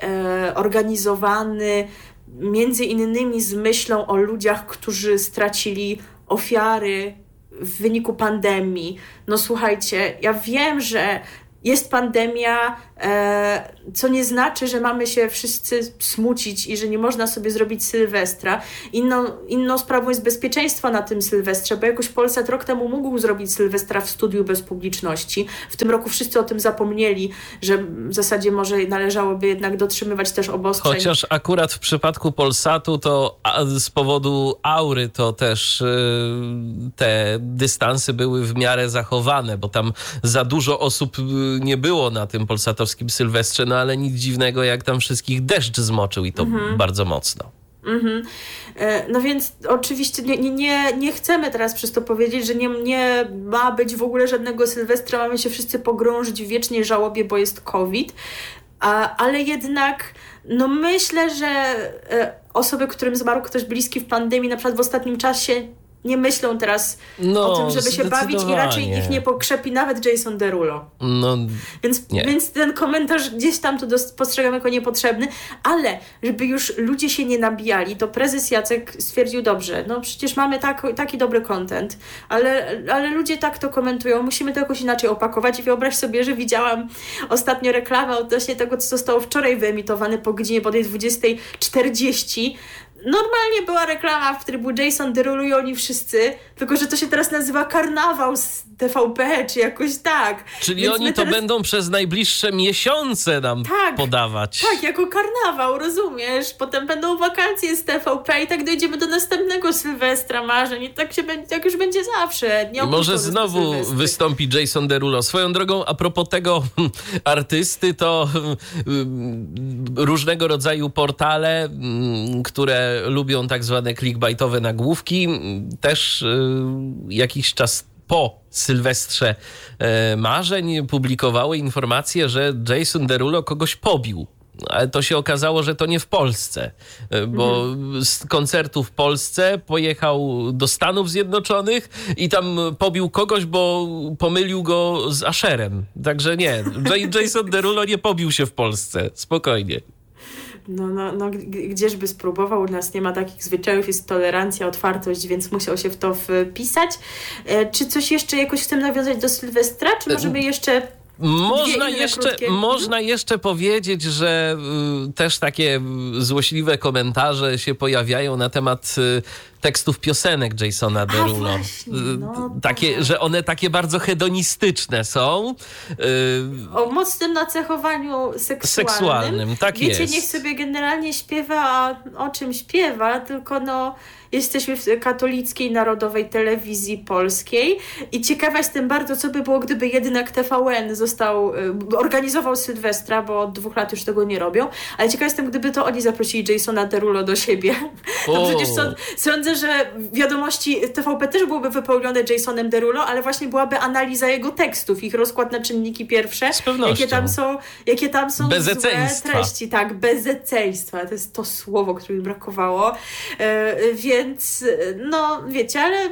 organizowany między innymi z myślą o ludziach, którzy stracili ofiary w wyniku pandemii. No słuchajcie, ja wiem, że jest pandemia, e, co nie znaczy, że mamy się wszyscy smucić i że nie można sobie zrobić Sylwestra. Inną, inną sprawą jest bezpieczeństwo na tym Sylwestrze, bo jakoś Polsat rok temu mógł zrobić Sylwestra w studiu bez publiczności. W tym roku wszyscy o tym zapomnieli, że w zasadzie może należałoby jednak dotrzymywać też obostrzeń. Chociaż akurat w przypadku Polsatu to z powodu aury to też yy, te dystanse były w miarę zachowane, bo tam za dużo osób nie było na tym polsatowskim Sylwestrze, no ale nic dziwnego, jak tam wszystkich deszcz zmoczył i to mhm. bardzo mocno. Mhm. No więc oczywiście nie, nie, nie chcemy teraz przez to powiedzieć, że nie, nie ma być w ogóle żadnego Sylwestra, mamy się wszyscy pogrążyć w wiecznej żałobie, bo jest COVID, a, ale jednak no myślę, że osoby, którym zmarł ktoś bliski w pandemii, na przykład w ostatnim czasie, nie myślą teraz no, o tym, żeby się bawić i raczej ich nie pokrzepi nawet Jason Derulo. No, więc, więc ten komentarz gdzieś tam to postrzegam jako niepotrzebny, ale żeby już ludzie się nie nabijali, to prezes Jacek stwierdził, dobrze, no przecież mamy tak, taki dobry content, ale, ale ludzie tak to komentują, musimy to jakoś inaczej opakować i wyobraź sobie, że widziałam ostatnio reklamę odnośnie tego, co zostało wczoraj wyemitowane po godzinie bodaj dwudziesta czterdzieści. Normalnie była reklama, w której był Jason Derulo i oni wszyscy, tylko że to się teraz nazywa Karnawał z T V P, czy jakoś tak. Czyli Więc oni to teraz będą przez najbliższe miesiące nam tak, podawać. Tak, jako karnawał, rozumiesz? Potem będą wakacje z T V P i tak dojdziemy do następnego Sylwestra marzeń i tak, się będzie, tak już będzie zawsze. Nie Może znowu wystąpi Jason Derulo. Swoją drogą, a propos tego artysty, to różnego rodzaju portale, które lubią tak zwane clickbaitowe nagłówki, też y, jakiś czas po Sylwestrze y, marzeń publikowały informacje, że Jason Derulo kogoś pobił. Ale to się okazało, że to nie w Polsce, bo mhm. z koncertu w Polsce pojechał do Stanów Zjednoczonych i tam pobił kogoś, bo pomylił go z Asherem. Także nie, Jason Derulo nie pobił się w Polsce. Spokojnie. No, no, no, gdzieżby spróbował, u nas nie ma takich zwyczajów, jest tolerancja, otwartość, więc musiał się w to wpisać. E, czy coś jeszcze jakoś chcemy nawiązać do Sylwestra, czy możemy jeszcze... Można jeszcze, można jeszcze powiedzieć, że y, też takie y, złośliwe komentarze się pojawiają na temat y, tekstów piosenek Jasona Derulo. Właśnie, no takie, tak. Że one takie bardzo hedonistyczne są. Y, o mocnym nacechowaniu seksualnym. Seksualnym, tak Wiecie, jest. niech sobie generalnie śpiewa, a o czym śpiewa, tylko no... Jesteśmy w katolickiej narodowej telewizji polskiej i ciekawa jestem bardzo, co by było, gdyby jednak T V N został, organizował Sylwestra, bo od dwóch lat już tego nie robią, ale ciekawa jestem, gdyby to oni zaprosili Jasona Derulo do siebie. To przecież sąd, sądzę, że wiadomości T V P też byłyby wypełnione Jasonem Derulo, ale właśnie byłaby analiza jego tekstów, ich rozkład na czynniki pierwsze, z pewnością. jakie tam są, jakie tam są złe treści. Tak, bezeceństwa. To jest to słowo, które mi brakowało. Yy, więc Więc, no wiecie, ale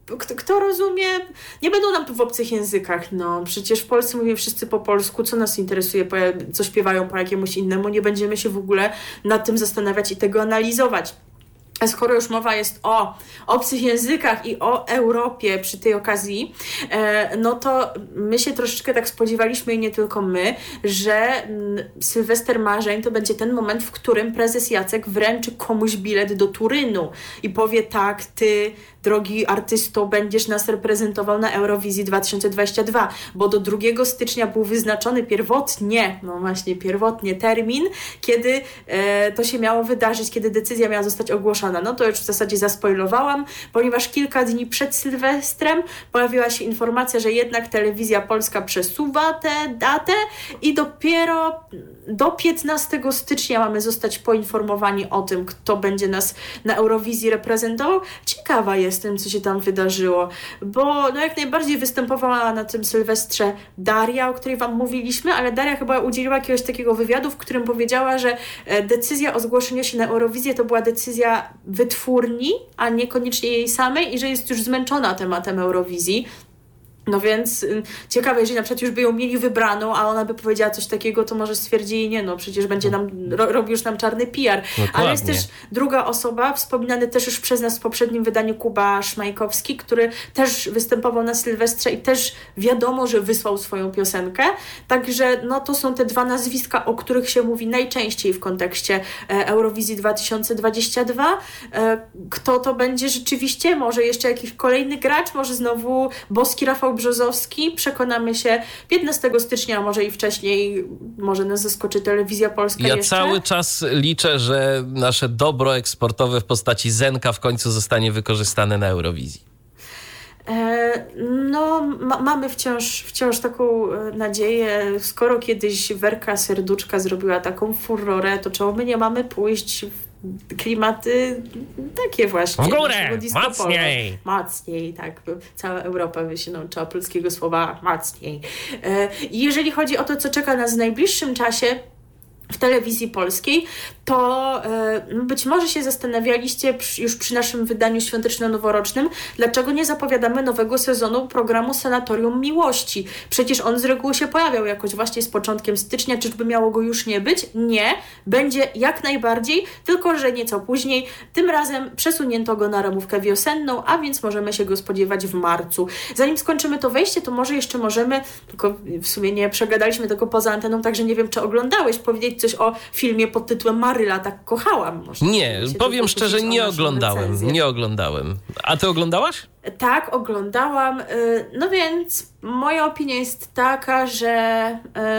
Kto, kto rozumie? Nie będą nam tu w obcych językach, no. Przecież w Polsce mówimy wszyscy po polsku, co nas interesuje, co śpiewają po jakiemuś innemu, nie będziemy się w ogóle nad tym zastanawiać i tego analizować. A skoro już mowa jest o obcych językach i o Europie przy tej okazji, no to my się troszeczkę tak spodziewaliśmy i nie tylko my, że Sylwester Marzeń to będzie ten moment, w którym prezes Jacek wręczy komuś bilet do Turynu i powie tak, ty, drogi artysto, będziesz nas reprezentował na Eurowizji dwa tysiące dwudziestym drugim, bo do drugiego stycznia był wyznaczony pierwotnie, no właśnie pierwotnie termin, kiedy e, to się miało wydarzyć, kiedy decyzja miała zostać ogłoszona. No to już w zasadzie zaspoilowałam, ponieważ kilka dni przed Sylwestrem pojawiła się informacja, że jednak Telewizja Polska przesuwa tę datę i dopiero do piętnastego stycznia mamy zostać poinformowani o tym, kto będzie nas na Eurowizji reprezentował. Ciekawa jestem, co się tam wydarzyło, bo no jak najbardziej występowała na tym Sylwestrze Daria, o której wam mówiliśmy, ale Daria chyba udzieliła jakiegoś takiego wywiadu, w którym powiedziała, że decyzja o zgłoszeniu się na Eurowizję to była decyzja wytwórni, a niekoniecznie jej samej i że jest już zmęczona tematem Eurowizji. No więc y, ciekawe, jeżeli na przykład już by ją mieli wybraną, a ona by powiedziała coś takiego, to może stwierdzili, nie no, przecież będzie nam, ro, robi już nam czarny P R. Dokładnie. Ale jest też druga osoba, wspominany też już przez nas w poprzednim wydaniu, Kuba Szmajkowski, który też występował na Sylwestrze i też wiadomo, że wysłał swoją piosenkę. Także no to są te dwa nazwiska, o których się mówi najczęściej w kontekście e, Eurowizji dwa tysiące dwudziestego drugiego. E, kto to będzie rzeczywiście? Może jeszcze jakiś kolejny gracz? Może znowu boski Rafał Brzozowski. Przekonamy się piętnastego stycznia, może i wcześniej, może nas zaskoczy Telewizja Polska Ja jeszcze. cały czas liczę, że nasze dobro eksportowe w postaci Zenka w końcu zostanie wykorzystane na Eurowizji. E, no, ma, mamy wciąż, wciąż taką nadzieję. Skoro kiedyś Werka Serduczka zrobiła taką furorę, to czemu my nie mamy pójść w klimaty takie właśnie. W górę! Mocniej! Mocniej, tak. Cała Europa by się nauczyła polskiego słowa mocniej. I jeżeli chodzi o to, co czeka nas w najbliższym czasie w Telewizji Polskiej, to y, być może się zastanawialiście przy, już przy naszym wydaniu świąteczno-noworocznym, dlaczego nie zapowiadamy nowego sezonu programu Sanatorium Miłości. Przecież on z reguły się pojawiał jakoś właśnie z początkiem stycznia, czyżby miało go już nie być? Nie, będzie jak najbardziej, tylko że nieco później. Tym razem przesunięto go na ramówkę wiosenną, a więc możemy się go spodziewać w marcu. Zanim skończymy to wejście, to może jeszcze możemy, tylko w sumie nie przegadaliśmy tego poza anteną, także nie wiem, czy oglądałeś, powiedzieć coś o filmie pod tytułem Maryla tak kochałam. Może nie, powiem szczerze, nie oglądałem. Recenzję. Nie oglądałem. A ty oglądałaś? Tak, oglądałam. No więc moja opinia jest taka, że,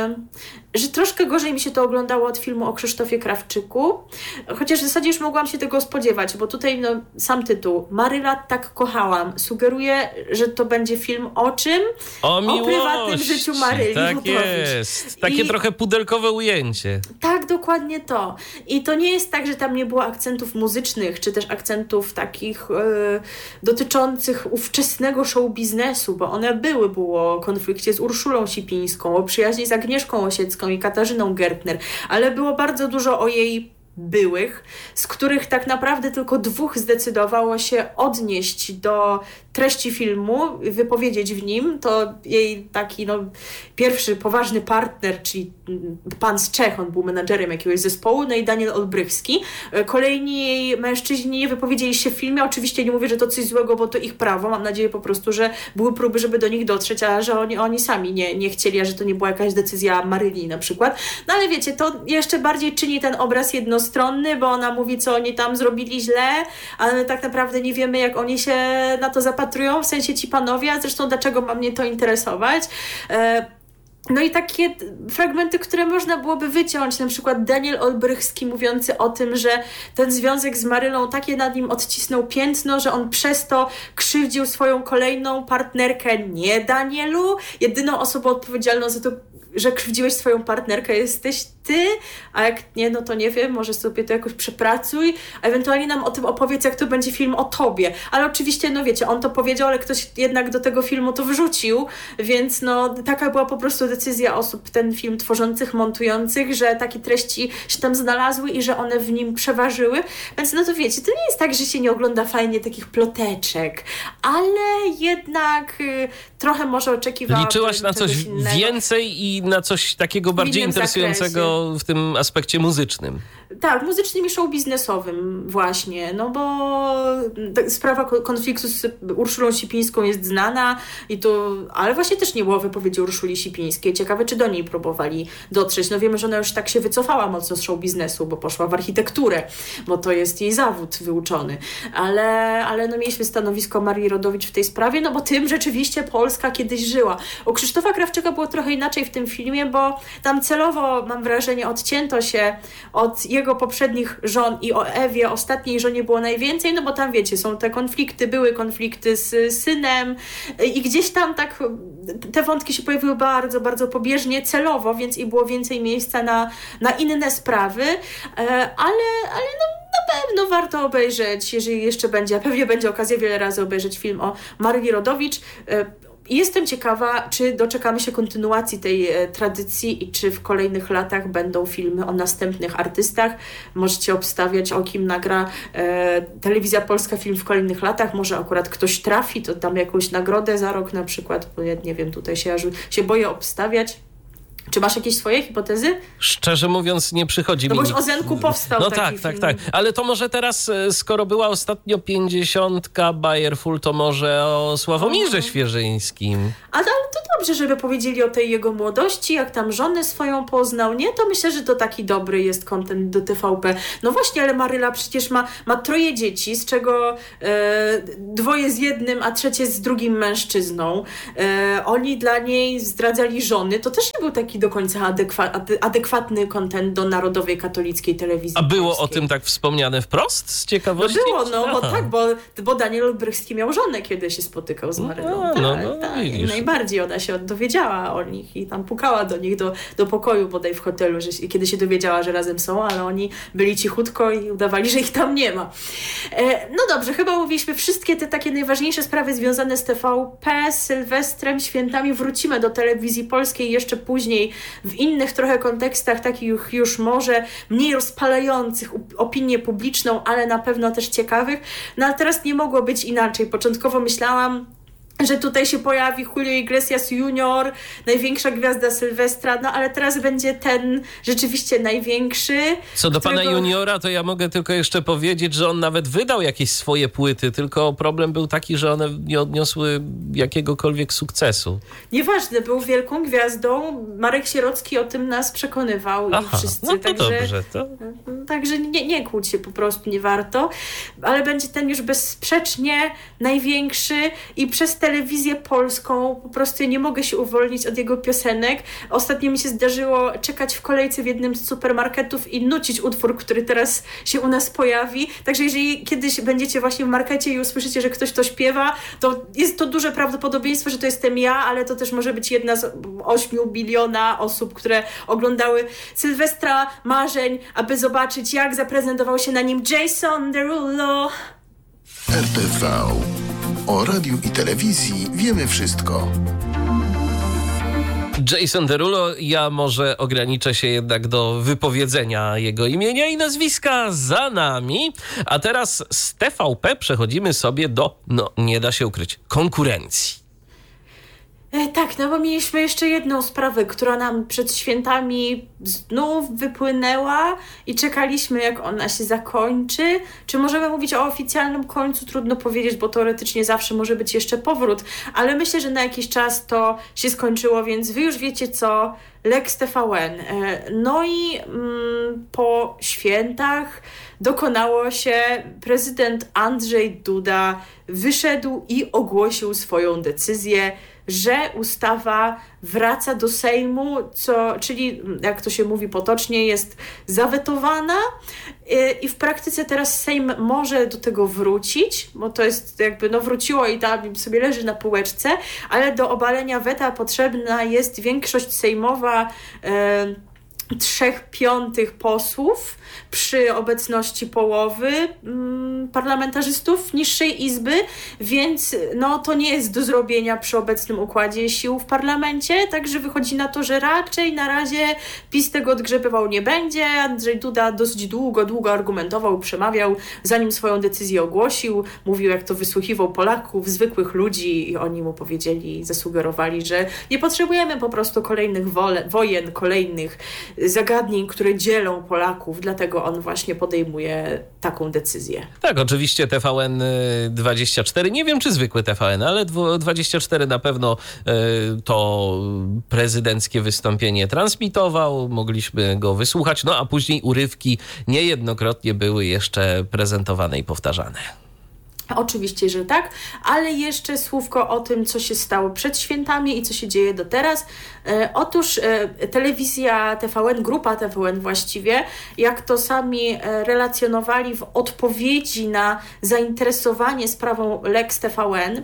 że troszkę gorzej mi się to oglądało od filmu o Krzysztofie Krawczyku. Chociaż w zasadzie już mogłam się tego spodziewać, bo tutaj no, sam tytuł Maryla tak kochałam sugeruje, że to będzie film o czym? O miłości. O prywatnym życiu Maryli Tak Wójtowicz. jest. Takie I... trochę pudelkowe ujęcie. Tak, dokładnie to. I to nie jest tak, że tam nie było akcentów muzycznych, czy też akcentów takich yy, dotyczących ówczesnego show biznesu, bo one były, było o konflikcie z Urszulą Sipińską, o przyjaźni z Agnieszką Osiecką i Katarzyną Gertner, ale było bardzo dużo o jej byłych, z których tak naprawdę tylko dwóch zdecydowało się odnieść do treści filmu, wypowiedzieć w nim. To jej taki no, pierwszy poważny partner, czyli pan z Czech, on był menadżerem jakiegoś zespołu, no i Daniel Olbrychski. Kolejni jej mężczyźni nie wypowiedzieli się w filmie. Oczywiście nie mówię, że to coś złego, bo to ich prawo. Mam nadzieję po prostu, że były próby, żeby do nich dotrzeć, a że oni, oni sami nie, nie chcieli, a że to nie była jakaś decyzja Maryli na przykład. No ale wiecie, to jeszcze bardziej czyni ten obraz jednostronny, bo ona mówi, co oni tam zrobili źle, ale my tak naprawdę nie wiemy, jak oni się na to zapatrują, w sensie ci panowie, a zresztą dlaczego ma mnie to interesować. E- No i takie fragmenty, które można byłoby wyciąć, na przykład Daniel Olbrychski mówiący o tym, że ten związek z Marylą takie nad nim odcisnął piętno, że on przez to krzywdził swoją kolejną partnerkę. Nie, Danielu. Jedyną osobą odpowiedzialną za to że krzywdziłeś swoją partnerkę, jesteś ty, a jak nie, no to nie wiem, może sobie to jakoś przepracuj, a ewentualnie nam o tym opowiedz, jak to będzie film o tobie. Ale oczywiście, no wiecie, on to powiedział, ale ktoś jednak do tego filmu to wrzucił, więc no taka była po prostu decyzja osób ten film tworzących, montujących, że takie treści się tam znalazły i że one w nim przeważyły. Więc no to wiecie, to nie jest tak, że się nie ogląda fajnie takich ploteczek, ale jednak y, trochę może oczekiwałabym Liczyłaś na coś innego. więcej i na coś takiego bardziej interesującego zakresie. W tym aspekcie muzycznym. Tak, muzycznym i show biznesowym właśnie, no bo sprawa konfliktu z Urszulą Sipińską jest znana i to, ale właśnie też nie było wypowiedzi Urszuli Sipińskiej. Ciekawe, czy do niej próbowali dotrzeć. No wiemy, że ona już tak się wycofała mocno z show biznesu, bo poszła w architekturę, bo to jest jej zawód wyuczony. Ale, ale no mieliśmy stanowisko Marii Rodowicz w tej sprawie, no bo tym rzeczywiście Polska kiedyś żyła. U Krzysztofa Krawczyka było trochę inaczej w tym filmie, bo tam celowo, mam wrażenie, odcięto się od jego poprzednich żon i o Ewie, ostatniej żonie było najwięcej, no bo tam wiecie, są te konflikty, były konflikty z synem i gdzieś tam tak te wątki się pojawiły bardzo, bardzo pobieżnie, celowo, więc i było więcej miejsca na, na inne sprawy, ale, ale no na pewno warto obejrzeć, jeżeli jeszcze będzie, a pewnie będzie okazja wiele razy obejrzeć film o Marii Rodowicz. Jestem ciekawa, czy doczekamy się kontynuacji tej e, tradycji i czy w kolejnych latach będą filmy o następnych artystach. Możecie obstawiać, o kim nagra e, Telewizja Polska film w kolejnych latach. Może akurat ktoś trafi, to dam jakąś nagrodę za rok na przykład, bo ja nie wiem, tutaj się, się boję obstawiać. Czy masz jakieś swoje hipotezy? Szczerze mówiąc, nie przychodzi no mi... No bo już o Zenku powstał no taki tak, film. tak, tak. Ale to może teraz, skoro była ostatnio pięćdziesiątka Bayerful, to może o Sławomirze Świeżyńskim. Ale, ale to dobrze, żeby powiedzieli o tej jego młodości, jak tam żonę swoją poznał, nie? To myślę, że to taki dobry jest content do T V P. No właśnie, ale Maryla przecież ma, ma troje dzieci, z czego e, dwoje z jednym, a trzecie z drugim mężczyzną. E, oni dla niej zdradzali żony. To też nie był taki do końca adekwa- adekwatny content do Narodowej Katolickiej Telewizji A było Polskiej. o tym tak wspomniane wprost? Z ciekawości? No było, no, bo tak, bo, bo Daniel Brychski miał żonę, kiedy się spotykał z Marylą. No, tak, no, no, tak. widzisz. Najbardziej ona się dowiedziała o nich i tam pukała do nich do, do pokoju bodaj w hotelu, że, kiedy się dowiedziała, że razem są, ale oni byli cichutko i udawali, że ich tam nie ma. E, no dobrze, chyba mówiliśmy wszystkie te takie najważniejsze sprawy związane z T V P, Sylwestrem, świętami. Wrócimy do Telewizji Polskiej jeszcze później w innych trochę kontekstach, takich już, już może mniej rozpalających opinię publiczną, ale na pewno też ciekawych. No ale teraz nie mogło być inaczej. Początkowo myślałam, że tutaj się pojawi Julio Iglesias junior, największa gwiazda Sylwestra, no ale teraz będzie ten rzeczywiście największy. Co do którego... pana juniora, to ja mogę tylko jeszcze powiedzieć, że on nawet wydał jakieś swoje płyty, tylko problem był taki, że one nie odniosły jakiegokolwiek sukcesu. Nieważne, był wielką gwiazdą. Marek Sierocki o tym nas przekonywał. Aha, i wszyscy. no to także, dobrze. To... Także nie, nie kłóć się, po prostu nie warto. Ale będzie ten już bezsprzecznie największy i przez Telewizję Polską po prostu nie mogę się uwolnić od jego piosenek. Ostatnio mi się zdarzyło czekać w kolejce w jednym z supermarketów i nucić utwór, który teraz się u nas pojawi. Także jeżeli kiedyś będziecie właśnie w markecie i usłyszycie, że ktoś to śpiewa, to jest to duże prawdopodobieństwo, że to jestem ja, ale to też może być jedna z ośmiu biliona osób, które oglądały Sylwestra marzeń, aby zobaczyć, jak zaprezentował się na nim Jason Derulo. R T V. O radiu i telewizji wiemy wszystko. Jason Derulo, ja może ograniczę się jednak do wypowiedzenia jego imienia i nazwiska za nami. A teraz z T V P przechodzimy sobie do, no nie da się ukryć, konkurencji. E, tak, no bo mieliśmy jeszcze jedną sprawę, która nam przed świętami znów wypłynęła i czekaliśmy, jak ona się zakończy. Czy możemy mówić o oficjalnym końcu? Trudno powiedzieć, bo teoretycznie zawsze może być jeszcze powrót, ale myślę, że na jakiś czas to się skończyło, więc wy już wiecie co, Lex T V N. E, no i mm, po świętach dokonało się, prezydent Andrzej Duda wyszedł i ogłosił swoją decyzję. że ustawa wraca do Sejmu, co, czyli jak to się mówi potocznie, jest zawetowana i w praktyce teraz Sejm może do tego wrócić, bo to jest jakby, no wróciło i tam sobie leży na półeczce, ale do obalenia weta potrzebna jest większość sejmowa e, trzech piątych posłów przy obecności połowy mm, parlamentarzystów niższej izby, więc no, to nie jest do zrobienia przy obecnym układzie sił w parlamencie, także wychodzi na to, że raczej na razie PiS tego odgrzebywał nie będzie. Andrzej Duda dosyć długo, długo argumentował, przemawiał, zanim swoją decyzję ogłosił, mówił, jak to wysłuchiwał Polaków, zwykłych ludzi i oni mu powiedzieli, zasugerowali, że nie potrzebujemy po prostu kolejnych wole, wojen, kolejnych zagadnień, które dzielą Polaków, dlatego on właśnie podejmuje taką decyzję. Tak, oczywiście T V N dwadzieścia cztery, nie wiem czy zwykły T V N, ale dwadzieścia cztery na pewno to prezydenckie wystąpienie transmitował, mogliśmy go wysłuchać, no a później urywki niejednokrotnie były jeszcze prezentowane i powtarzane. Oczywiście, że tak, ale jeszcze słówko o tym, co się stało przed świętami i co się dzieje do teraz. E, otóż e, telewizja T V N, grupa T V N właściwie, jak to sami e, relacjonowali w odpowiedzi na zainteresowanie sprawą Lex T V N,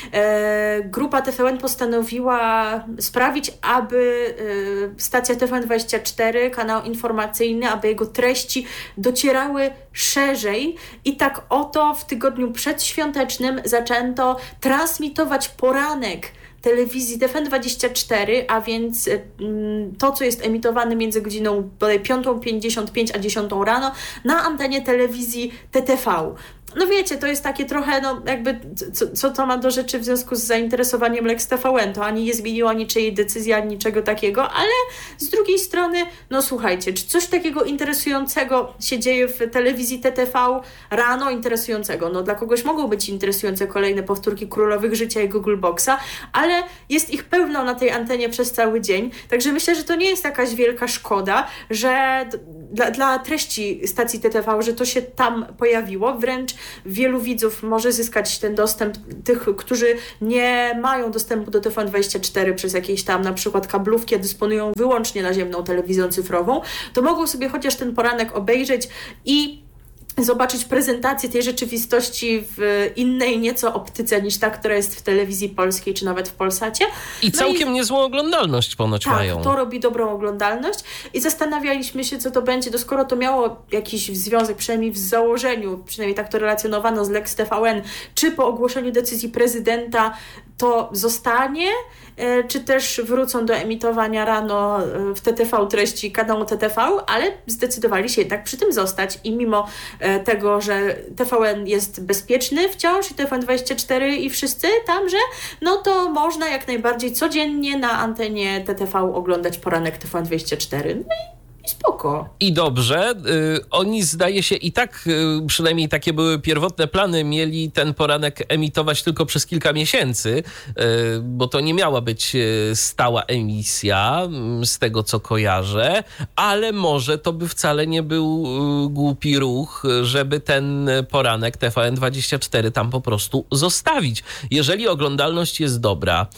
e, grupa T V N postanowiła sprawić, aby e, stacja T V N dwadzieścia cztery, kanał informacyjny, aby jego treści docierały szerzej i tak oto w tygodniu przedświątecznym zaczęto transmitować poranek telewizji T V N dwadzieścia cztery, a więc to, co jest emitowane między godziną piątą pięćdziesiąt pięć a dziesiątą rano na antenie telewizji T T V. No wiecie, to jest takie trochę, no jakby, co, co to ma do rzeczy w związku z zainteresowaniem Lex T V N? To ani nie zmieniło niczyjej decyzji, ani niczego takiego, ale z drugiej strony, no słuchajcie, czy coś takiego interesującego się dzieje w telewizji T T V rano interesującego? No dla kogoś mogą być interesujące kolejne powtórki Królowych Życia i Google Boxa, ale jest ich pełno na tej antenie przez cały dzień, także myślę, że to nie jest jakaś wielka szkoda, że dla, dla treści stacji T T V, że to się tam pojawiło, wręcz wielu widzów może zyskać ten dostęp, tych, którzy nie mają dostępu do T V N dwadzieścia cztery przez jakieś tam na przykład kablówki, a dysponują wyłącznie naziemną telewizją cyfrową, to mogą sobie chociaż ten poranek obejrzeć i zobaczyć prezentację tej rzeczywistości w innej nieco optyce niż ta, która jest w telewizji polskiej, czy nawet w Polsacie. I no całkiem i... niezłą oglądalność ponoć tak, mają. Tak, to robi dobrą oglądalność i zastanawialiśmy się, co to będzie, to skoro to miało jakiś związek, przynajmniej w założeniu, przynajmniej tak to relacjonowano z Lex T V N, czy po ogłoszeniu decyzji prezydenta to zostanie, czy też wrócą do emitowania rano w T T V treści kanału T T V, ale zdecydowali się jednak przy tym zostać i mimo tego, że T V N jest bezpieczny wciąż i T V N dwadzieścia cztery i wszyscy tamże, no to można jak najbardziej codziennie na antenie T T V oglądać poranek T V N dwadzieścia cztery. No i I spoko. I dobrze. Y, oni zdaje się i tak, y, przynajmniej takie były pierwotne plany, mieli ten poranek emitować tylko przez kilka miesięcy, y, bo to nie miała być y, stała emisja, y, z tego co kojarzę, ale może to by wcale nie był y, głupi ruch, żeby ten poranek T V N dwadzieścia cztery tam po prostu zostawić. Jeżeli oglądalność jest dobra,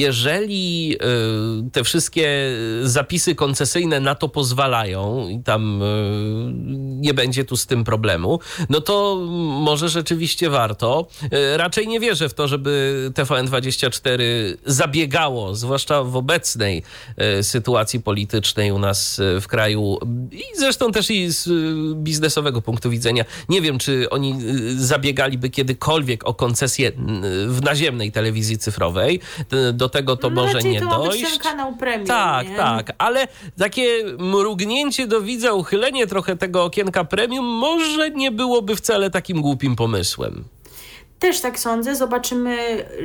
jeżeli y, te wszystkie zapisy koncesyjne na to pozwalają, i tam y, nie będzie tu z tym problemu, no to może rzeczywiście warto. Y, raczej nie wierzę w to, żeby T V N dwadzieścia cztery zabiegało, zwłaszcza w obecnej y, sytuacji politycznej u nas y, w kraju i zresztą też i z y, biznesowego punktu widzenia. Nie wiem, czy oni y, zabiegaliby kiedykolwiek o koncesję y, w naziemnej telewizji cyfrowej. Y, do tego to no, może nie to dojść. Ma być ten kanał premium, tak, nie? tak, ale takie mrugnięcie do widza, uchylenie trochę tego okienka premium może nie byłoby wcale takim głupim pomysłem. Też tak sądzę. Zobaczymy,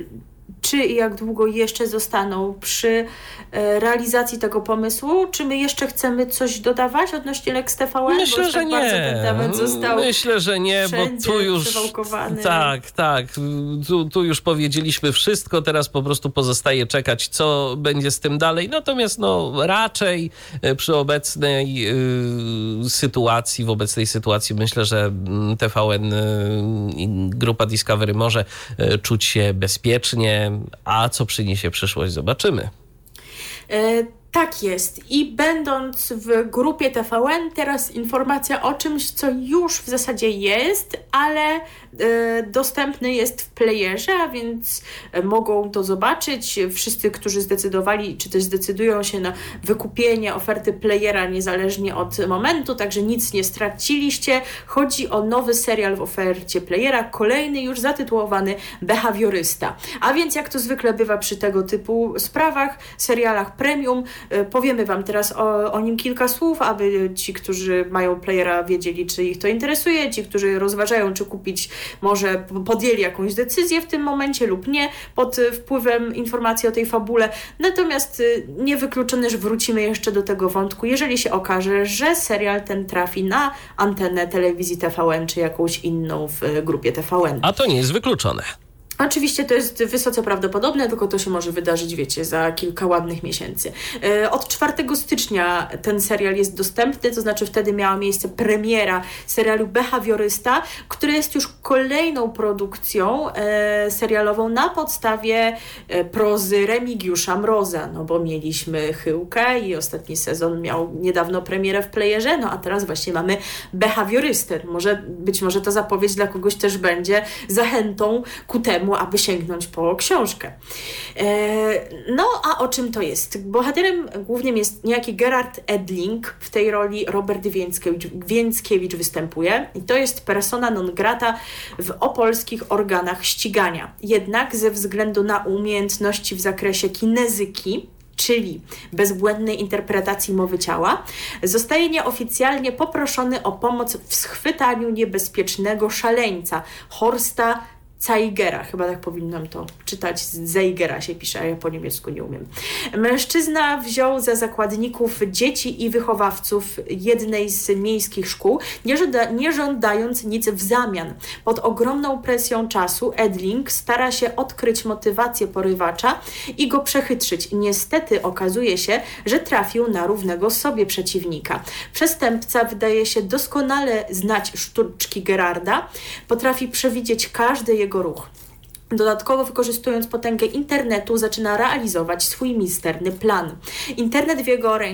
czy i jak długo jeszcze zostaną przy realizacji tego pomysłu. Czy my jeszcze chcemy coś dodawać odnośnie Lex T V N? Myślę, bo że tak nie. Bardzo ten temat został Myślę, że nie, bo tu już tak, tak. Tu, tu już powiedzieliśmy wszystko. Teraz po prostu pozostaje czekać, co będzie z tym dalej. Natomiast no raczej przy obecnej y, sytuacji, w obecnej sytuacji myślę, że T V N i y, grupa Discovery może y, czuć się bezpiecznie. A co przyniesie przyszłość, zobaczymy. E, tak jest. I będąc w grupie T V N, teraz informacja o czymś, co już w zasadzie jest, ale e, dostępny jest w playerze, a więc mogą to zobaczyć wszyscy, którzy zdecydowali, czy też zdecydują się na wykupienie oferty playera niezależnie od momentu, także nic nie straciliście. Chodzi o nowy serial w ofercie playera, kolejny już zatytułowany Behawiorysta. A więc jak to zwykle bywa przy tego typu sprawach, serialach premium, powiemy Wam teraz o, o nim kilka słów, aby ci, którzy mają playera, wiedzieli, czy ich to interesuje, ci, którzy rozważają, czy kupić, może podjęli jakąś decyzję w tym momencie lub nie, pod wpływem informacji o tej fabule. Natomiast niewykluczone, że wrócimy jeszcze do tego wątku, jeżeli się okaże, że serial ten trafi na antenę telewizji T V N, czy jakąś inną w grupie T V N. A to nie jest wykluczone. Oczywiście to jest wysoce prawdopodobne, tylko to się może wydarzyć, wiecie, za kilka ładnych miesięcy. Od czwartego stycznia ten serial jest dostępny, to znaczy wtedy miała miejsce premiera serialu Behawiorysta, który jest już kolejną produkcją e, serialową na podstawie e, prozy Remigiusza Mroza, no bo mieliśmy Chyłkę i ostatni sezon miał niedawno premierę w playerze, no a teraz właśnie mamy Behawiorystę. Może, być może ta zapowiedź dla kogoś też będzie zachętą ku temu, aby sięgnąć po książkę. No, a o czym to jest? Bohaterem głównym jest niejaki Gerard Edling. W tej roli Robert Więckiewicz, Więckiewicz występuje. I to jest persona non grata w opolskich organach ścigania. Jednak ze względu na umiejętności w zakresie kinezyki, czyli bezbłędnej interpretacji mowy ciała, zostaje nieoficjalnie poproszony o pomoc w schwytaniu niebezpiecznego szaleńca, Horsta Zeigera, chyba tak powinnam to czytać, Zeigera się pisze, a ja po niemiecku nie umiem. Mężczyzna wziął za zakładników dzieci i wychowawców jednej z miejskich szkół, nie, żąda, nie żądając nic w zamian. Pod ogromną presją czasu Edling stara się odkryć motywację porywacza i go przechytrzyć. Niestety okazuje się, że trafił na równego sobie przeciwnika. Przestępca wydaje się doskonale znać sztuczki Gerarda, potrafi przewidzieć każdy jego ruch. Dodatkowo, wykorzystując potęgę internetu, zaczyna realizować swój misterny plan. Internet w jego rękach